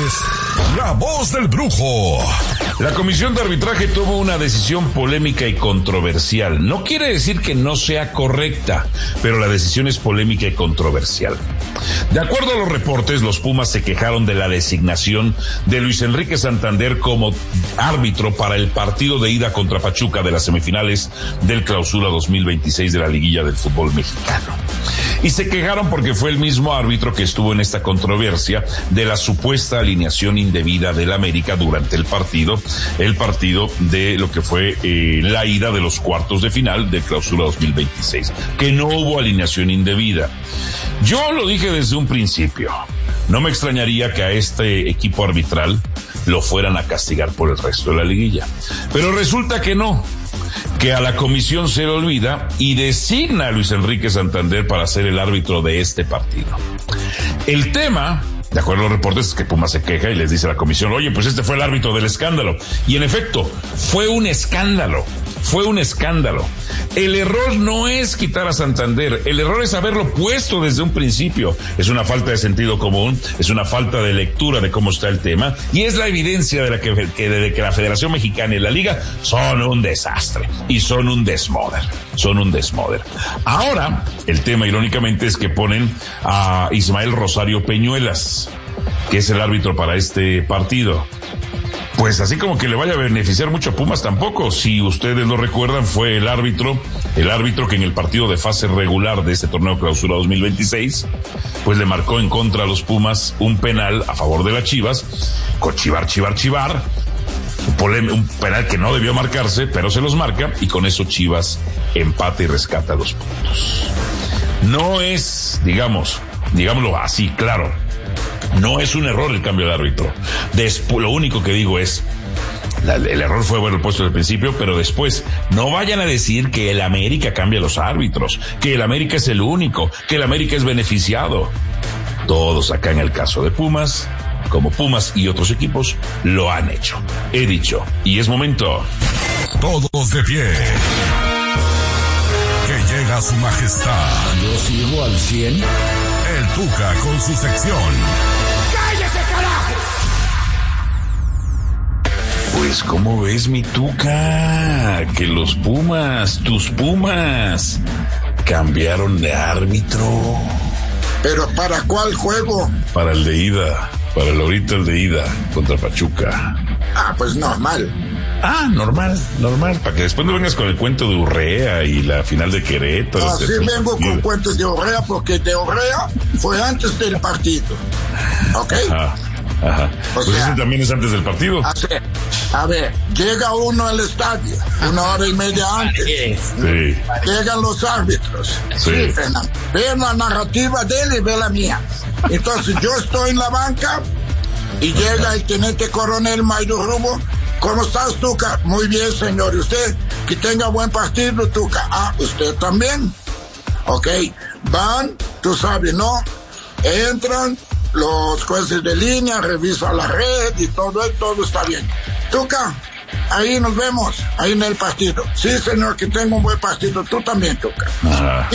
es La Voz del Brujo. La Comisión de Arbitraje tuvo una decisión polémica y controversial. No quiere decir que no sea correcta, pero la decisión es polémica y controversial. De acuerdo a los reportes, los Pumas se quejaron de la designación de Luis Enrique Santander como árbitro para el partido de ida contra Pachuca de las semifinales del Clausura dos mil veintiséis de la Liguilla del Fútbol Mexicano. Y se quejaron porque fue el mismo árbitro que estuvo en esta controversia de la supuesta alineación indebida del América durante el partido, el partido de lo que fue eh, la ida de los cuartos de final del Clausura dos mil veintiséis, que no hubo alineación indebida. Yo lo dije desde un principio, no me extrañaría que a este equipo arbitral lo fueran a castigar por el resto de la liguilla, pero resulta que no, que a la comisión se le olvida y designa a Luis Enrique Santander para ser el árbitro de este partido. El tema, de acuerdo a los reportes, es que Puma se queja y les dice a la comisión, oye, pues este fue el árbitro del escándalo. Y en efecto, fue un escándalo, fue un escándalo. El error no es quitar a Santander, el error es haberlo puesto desde un principio. Es una falta de sentido común, es una falta de lectura de cómo está el tema, y es la evidencia de, la que, que, de que la Federación Mexicana y la Liga son un desastre, y son un desmoder, son un desmoder. Ahora, el tema irónicamente es que ponen a Ismael Rosario Peñuelas, que es el árbitro para este partido. Pues así como que le vaya a beneficiar mucho a Pumas tampoco. Si ustedes lo recuerdan, fue el árbitro, el árbitro que en el partido de fase regular de este torneo Clausura dos mil veintiséis, pues le marcó en contra a los Pumas un penal a favor de las Chivas, con chivar, chivar, chivar, un, un penal que no debió marcarse, pero se los marca, y con eso Chivas empata y rescata los puntos. No es, digamos, digámoslo así, claro, no es un error el cambio de árbitro. Después, lo único que digo es, la, el error fue haberlo puesto al principio, pero después no vayan a decir que el América cambia los árbitros, que el América es el único, que el América es beneficiado. Todos acá en el caso de Pumas, como Pumas y otros equipos, lo han hecho. He dicho, y es momento. Todos de pie. Que llega su majestad. Yo sigo al cien. El Tuca con su sección. ¡Cállese, carajo! Pues, ¿cómo ves, mi Tuca? Que los Pumas, tus Pumas, cambiaron de árbitro. ¿Pero para cuál juego? Para el de ida. Para el ahorita el de ida contra Pachuca. Ah, pues normal. Ah, normal, normal, para que después no vengas con el cuento de Urrea y la final de Querétaro. Así vengo con cuentos de Urrea, porque de Urrea fue antes del partido. ¿Ok? Ajá, ajá. O pues sea, ese también es antes del partido. Así, A ver, llega uno al estadio una hora y media antes. Sí. Llegan los árbitros. Sí. Sí, Fernando. Ve la narrativa de él y ve la mía. Entonces yo estoy en la banca y llega el teniente coronel Mayro Rubo. ¿Cómo estás, Tuca? Muy bien, señor. ¿Y usted? Que tenga buen partido, Tuca. Ah, ¿usted también? Ok. Van, tú sabes, ¿no? Entran los jueces de línea, revisan la red y todo, todo está bien. Tuca, ahí nos vemos, ahí en el partido. Sí, señor, que tenga un buen partido. Tú también, Tuca. Ajá.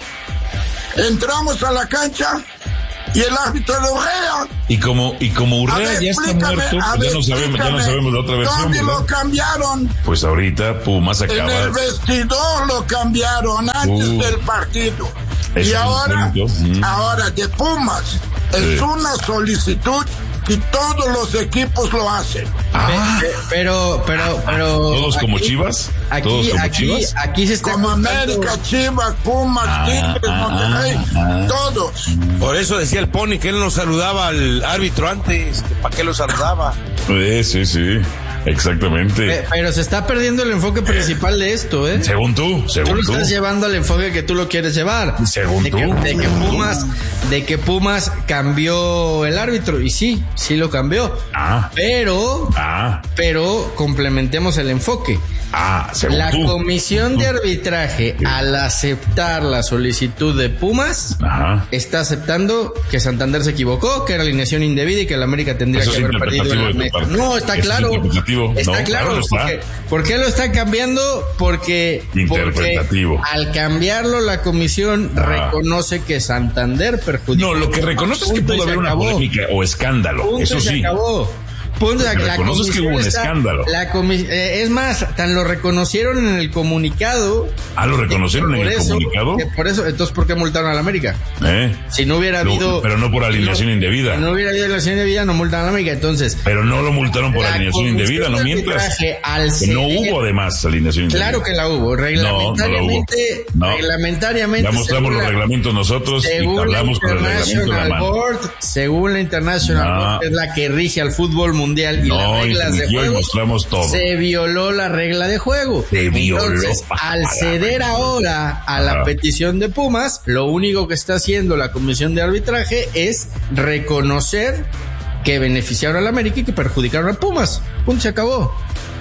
Y entramos a la cancha y el árbitro de Urrea. Y como, y como Urrea ver, ya está muerto, pues ya no sabemos, ya no sabemos la otra versión. ¿Dónde lo cambiaron? Pues ahorita Pumas acaba. En el vestidor lo cambiaron antes uh, del partido. Y ahora, mm. ahora de Pumas, es sí. una solicitud y todos los equipos lo hacen. Ah. Pero, pero, pero. ¿Todos como aquí, Chivas? Aquí, ¿Todos como aquí, Chivas? Aquí se está como contando... América, Chivas, Pumas, ah, Tigres, ah, Monterrey, ah, todos. Por eso decía el Pony que él no saludaba al árbitro antes, que para qué lo saludaba. Sí, sí, sí. Exactamente. Pero se está perdiendo el enfoque principal de esto, ¿eh? Según tú, según tú. Tú lo estás llevando al enfoque que tú lo quieres llevar. Según de tú. Que, de que Pumas, de que Pumas cambió el árbitro. Y sí, sí lo cambió. Ah. Pero, ah. pero complementemos el enfoque. Ah, según La tú. comisión de arbitraje, al aceptar la solicitud de Pumas, Ajá. está aceptando que Santander se equivocó, que era alineación indebida y que el América tendría Eso que es haber perdido en la No, está Eso claro. Es está no, claro. claro está. Porque, ¿Por qué lo está cambiando? Porque, porque al cambiarlo la comisión ah. reconoce que Santander perjudicó. No, lo que reconoce es que pudo haber una polémica o escándalo. Punto Eso y sí. Se acabó. Punto, la, la reconoces que hubo un está, escándalo. La comis, eh, es más, tan lo reconocieron en el comunicado. Ah, ¿lo reconocieron en el eso, comunicado? Por eso, entonces, ¿por qué multaron a la América? ¿Eh? Si no hubiera lo, habido... Pero no por alineación no, indebida. Si no hubiera habido alineación indebida, no multan a la América, entonces... Pero no lo multaron por alineación indebida, no mientras. Que no hubo, además, alineación indebida. Claro que la hubo. Reglamentariamente... No, no la hubo. No. Reglamentariamente... Ya mostramos los la, reglamentos nosotros y hablamos con el reglamento en la mano. Board, según la International no. Board, es la que rige al fútbol mundial y no, la reglas de juego, mostramos todo. Se violó la regla de juego. Se violó. Entonces, al ceder ahora a la Ajá. petición de Pumas, lo único que está haciendo la comisión de arbitraje es reconocer que beneficiaron a la América y que perjudicaron a Pumas. Punto, se acabó.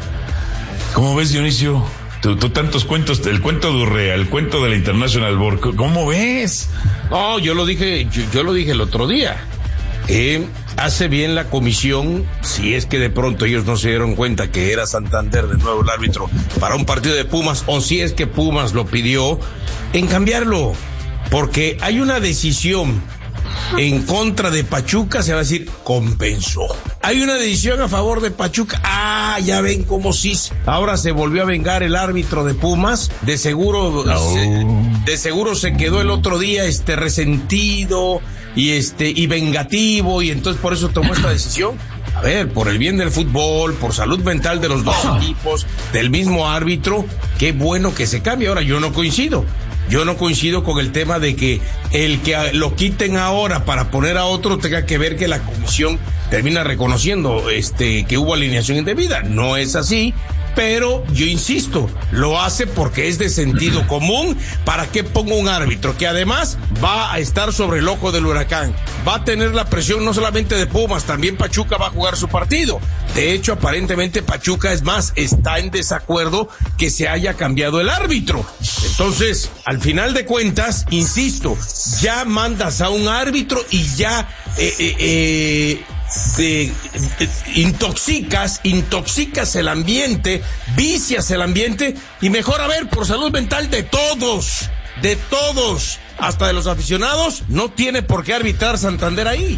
¿Cómo ves, Dionisio? Tú, tú tantos cuentos, el cuento de Urrea, el cuento de la International Board, ¿cómo ves? No, yo lo dije, yo, yo lo dije el otro día. Eh, hace bien la comisión, si es que de pronto ellos no se dieron cuenta que era Santander de nuevo el árbitro para un partido de Pumas, o si es que Pumas lo pidió, en cambiarlo, porque hay una decisión en contra de Pachuca, se va a decir, compensó. Hay una decisión a favor de Pachuca, ah, ya ven cómo sí, ahora se volvió a vengar el árbitro de Pumas, de seguro, no. se, de seguro se quedó el otro día este resentido y este y vengativo, y entonces por eso tomó esta decisión. A ver, por el bien del fútbol, por salud mental de los dos equipos, del mismo árbitro, qué bueno que se cambie. Ahora, yo no coincido. Yo no coincido con el tema de que el que lo quiten ahora para poner a otro tenga que ver que la comisión termina reconociendo este que hubo alineación indebida. No es así. Pero yo insisto, lo hace porque es de sentido común. ¿Para qué pongo un árbitro que además va a estar sobre el ojo del huracán? Va a tener la presión no solamente de Pumas, también Pachuca va a jugar su partido. De hecho, aparentemente Pachuca, es más, está en desacuerdo que se haya cambiado el árbitro. Entonces, al final de cuentas, insisto, ya mandas a un árbitro y ya eh, eh, eh, De, de, intoxicas, intoxicas el ambiente, vicias el ambiente, y mejor, a ver, por salud mental de todos, de todos, hasta de los aficionados, no tiene por qué arbitrar Santander ahí.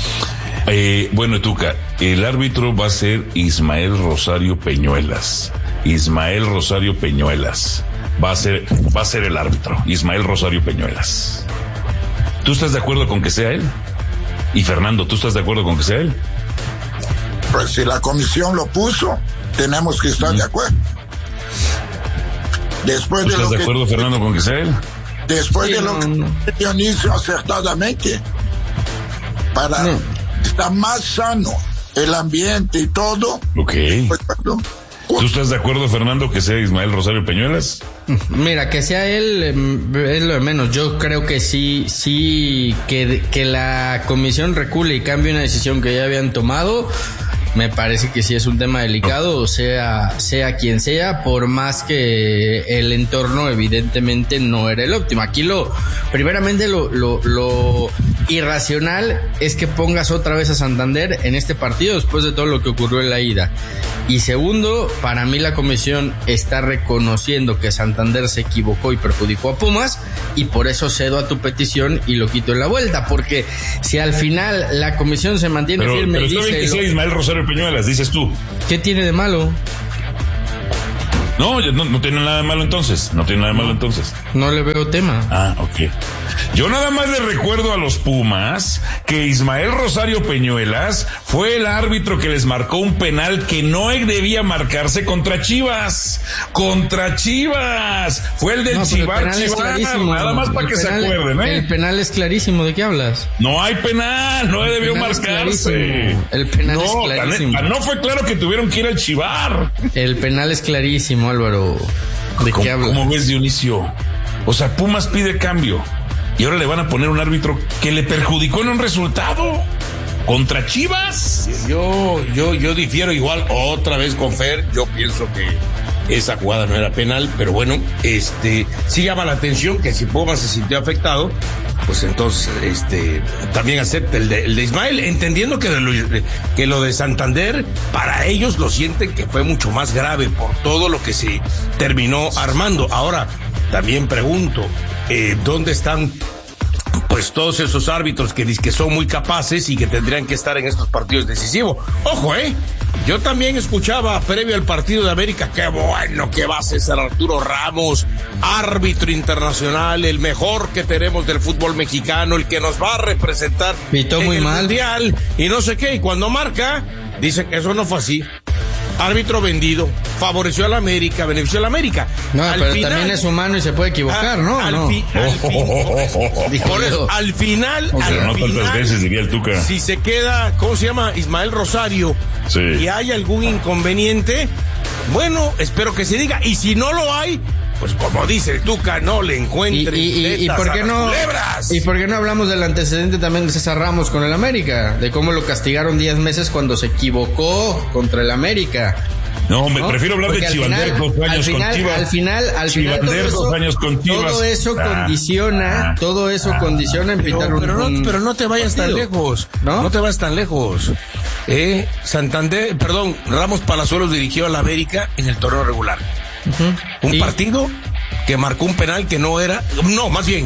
Eh, bueno, Tuca, el árbitro va a ser Ismael Rosario Peñuelas. Ismael Rosario Peñuelas. Va a ser, va a ser el árbitro, Ismael Rosario Peñuelas. ¿Tú estás de acuerdo con que sea él? Y Fernando, ¿tú estás de acuerdo con que sea él? Pues si la comisión lo puso, tenemos que estar de acuerdo. Después ¿Tú de estás lo de que, acuerdo, Fernando, con que sea él? Después sí, de lo no, que no. Dionisio acertadamente, para no. estar más sano el ambiente y todo. Ok. Pues, ¿Tú estás de acuerdo, Fernando, que sea Ismael Rosario Peñuelas? Mira, que sea él eh, es lo de menos. Yo creo que sí, sí, que, que la comisión recule y cambie una decisión que ya habían tomado. Me parece que sí es un tema delicado, sea, sea quien sea, por más que el entorno evidentemente no era el óptimo. Aquí lo, primeramente lo, lo, lo irracional es que pongas otra vez a Santander en este partido después de todo lo que ocurrió en la ida. Y segundo, para mí la comisión está reconociendo que Santander se equivocó y perjudicó a Pumas, y por eso cedo a tu petición y lo quito en la vuelta, porque si al final la comisión se mantiene pero, firme pero y dice... que sea Ismael Rosario Peñuelas, dices tú. ¿Qué tiene de malo? No, no, no tiene nada de malo entonces. No tiene nada de malo entonces. No le veo tema. Ah, ok. Yo nada más le recuerdo a los Pumas que Ismael Rosario Peñuelas fue el árbitro que les marcó un penal que no debía marcarse contra Chivas. Contra Chivas. Fue el del no, Chivar Chivar. Nada más para que penal, se acuerden, ¿eh? El penal es clarísimo. ¿De qué hablas? No hay penal. No el debió marcarse. El penal no, es clarísimo. No fue claro que tuvieron que ir al Chivar. El penal es clarísimo, Álvaro. ¿De ¿Cómo, qué hablas? ¿Cómo ves, Dionisio? O sea, Pumas pide cambio y ahora le van a poner un árbitro que le perjudicó en un resultado contra Chivas. Yo, yo, yo difiero igual otra vez con Fer. Yo pienso que esa jugada no era penal, pero bueno, este, sí llama la atención que si Pumas se sintió afectado, pues entonces, este, también acepta el de, el de Ismael, entendiendo que, de lo, que lo de Santander, para ellos lo sienten que fue mucho más grave por todo lo que se terminó armando. Ahora, también pregunto, eh, ¿dónde están pues todos esos árbitros que dicen que son muy capaces y que tendrían que estar en estos partidos decisivos? Ojo, eh, yo también escuchaba previo al partido de América, qué bueno que va a ser Arturo Ramos, árbitro internacional, el mejor que tenemos del fútbol mexicano, el que nos va a representar Pitó en muy el mal. mundial y no sé qué, y cuando marca dicen que eso no fue así. Árbitro vendido, favoreció a la América, benefició a la América. No, al pero final, también es humano y se puede equivocar, a, ¿no? Al, no. Fi, al, oh, fin, oh, oh, oh, oh. por eso, al final, okay. al Pero no final, tantas veces, diría el Tuca. Si se queda, ¿cómo se llama? Ismael Rosario, sí. Y hay algún inconveniente, bueno, espero que se diga. Y si no lo hay, pues como dice el Tuca, no le encuentre. ¿Y, y, y, y por qué no? Culebras. ¿Y por qué no hablamos del antecedente también de César Ramos con el América? De cómo lo castigaron diez meses cuando se equivocó contra el América. No, me ¿no? prefiero hablar Porque de Chivander dos años final, con Chivas. Al final, al final, todo Chivander eso, dos años con Chivas. todo eso ah, condiciona, ah, todo eso ah, condiciona en pero, pitar un, pero, no, pero no te vayas partido. tan lejos, ¿no? No te vayas tan lejos. Eh, Santander, perdón, Ramos Palazuelos dirigió a la América en el torneo regular. Uh-huh. Un ¿Y? partido que marcó un penal que no era, no, más bien,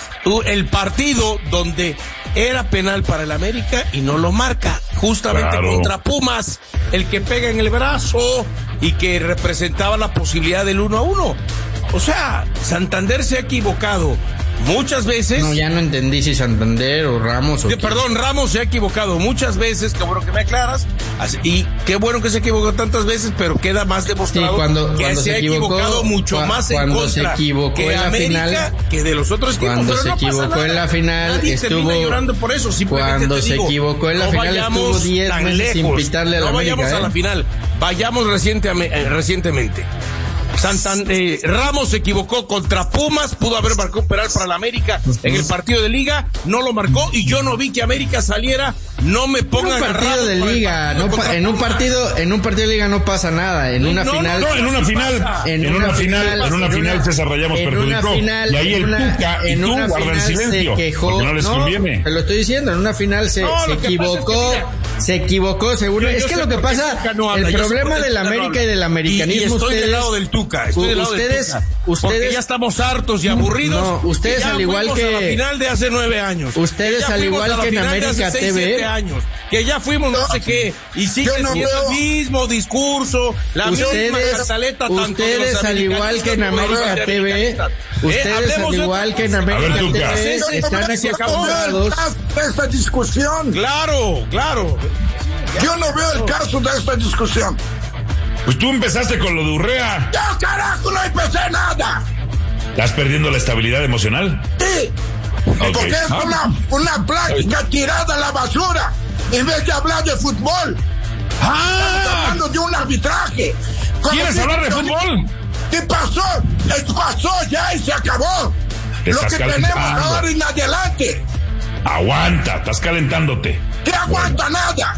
el partido donde era penal para el América y no lo marca, justamente claro. Contra Pumas, el que pega en el brazo y que representaba la posibilidad del uno a uno. O sea, Santander se ha equivocado muchas veces. No, ya no entendí si Santander o Ramos o de, perdón, Ramos se ha equivocado muchas veces, qué bueno que me aclaras, y qué bueno que se equivocó tantas veces, pero queda más demostrado sí, cuando, que cuando se, se ha equivocó, equivocado mucho cu- más en contra se equivocó que en la América final, que de los otros equipos. Cuando pero se no equivocó pasa nada. en la final, Nadie estuvo termina llorando por eso. Cuando te se digo, equivocó en la no final, estuvo diez meses sin pitarle a la no América. No vayamos ¿eh? a la final, vayamos reciente, eh, recientemente. Santander, eh, Ramos se equivocó contra Pumas, pudo haber marcado un penal para la América en el partido de Liga, no lo marcó y yo no vi que América saliera. No me pongan en un partido de Liga, no pa- en un partido, en un partido de Liga no pasa nada, en una no, final, no, en una final, en, en una, una final, final, en una final César Rayamos perjudicó final, y ahí el una, Tuca y tú guardan silencio se quejó, porque no les no, conviene. Te lo estoy diciendo, en una final se, no, se equivocó, es que se equivocó, seguro. Es que lo que pasa, no habla, el problema del América y del americanismo, y, y estoy ustedes, del lado del Tuca, estoy del lado ustedes, del Tuca, ustedes, porque ya estamos hartos y aburridos. No, ustedes al igual que a la final de hace nueve años. Ustedes al igual que en América T V. Años, que ya fuimos no, no sé qué y sigue no siendo veo. el mismo discurso, la ustedes, misma cantaleta. Ustedes al igual que en América T V, ustedes al igual que en América T V están acostumbrados a esta discusión. Claro, claro. Yo no veo el caso de esta discusión. Pues tú empezaste con lo de Urrea. Yo carajo no empecé nada. ¿Estás perdiendo la estabilidad emocional? Sí. Okay. Porque es una, una plática tirada a la basura en vez de hablar de fútbol. Ah. Estamos hablando de un arbitraje. ¿Quieres hablar de fútbol? ¿Qué pasó? Esto pasó ya y se acabó. Lo que tenemos ahora en adelante. Aguanta, estás calentándote. ¿Qué aguanta? Nada.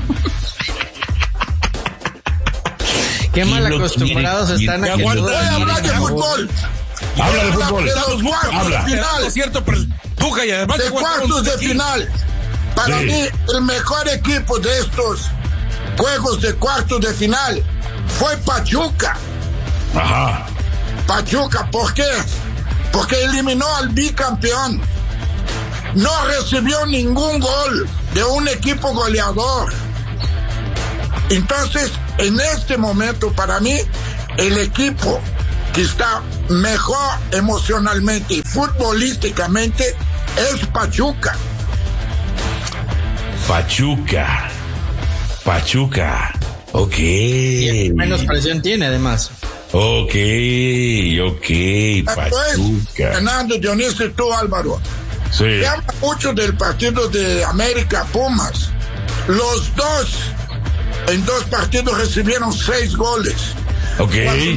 Qué mal acostumbrados están a que voy a hablar de fútbol. Habla de fútbol. De los cuartos de final. Cierto, pero Tuca y además de cuartos de final. Para sí. mí, el mejor equipo de estos juegos de cuartos de final fue Pachuca. Ajá. Pachuca, ¿por qué? Porque eliminó al bicampeón. No recibió ningún gol de un equipo goleador. Entonces, en este momento, para mí, el equipo que está mejor emocionalmente y futbolísticamente es Pachuca. Pachuca. Pachuca. Ok. Y menos presión tiene, además. Ok, ok, Pachuca. Fernando, Dionisio y tú, Álvaro. Sí. Se habla mucho del partido de América Pumas. Los dos, en dos partidos recibieron seis goles. Ok. Cuando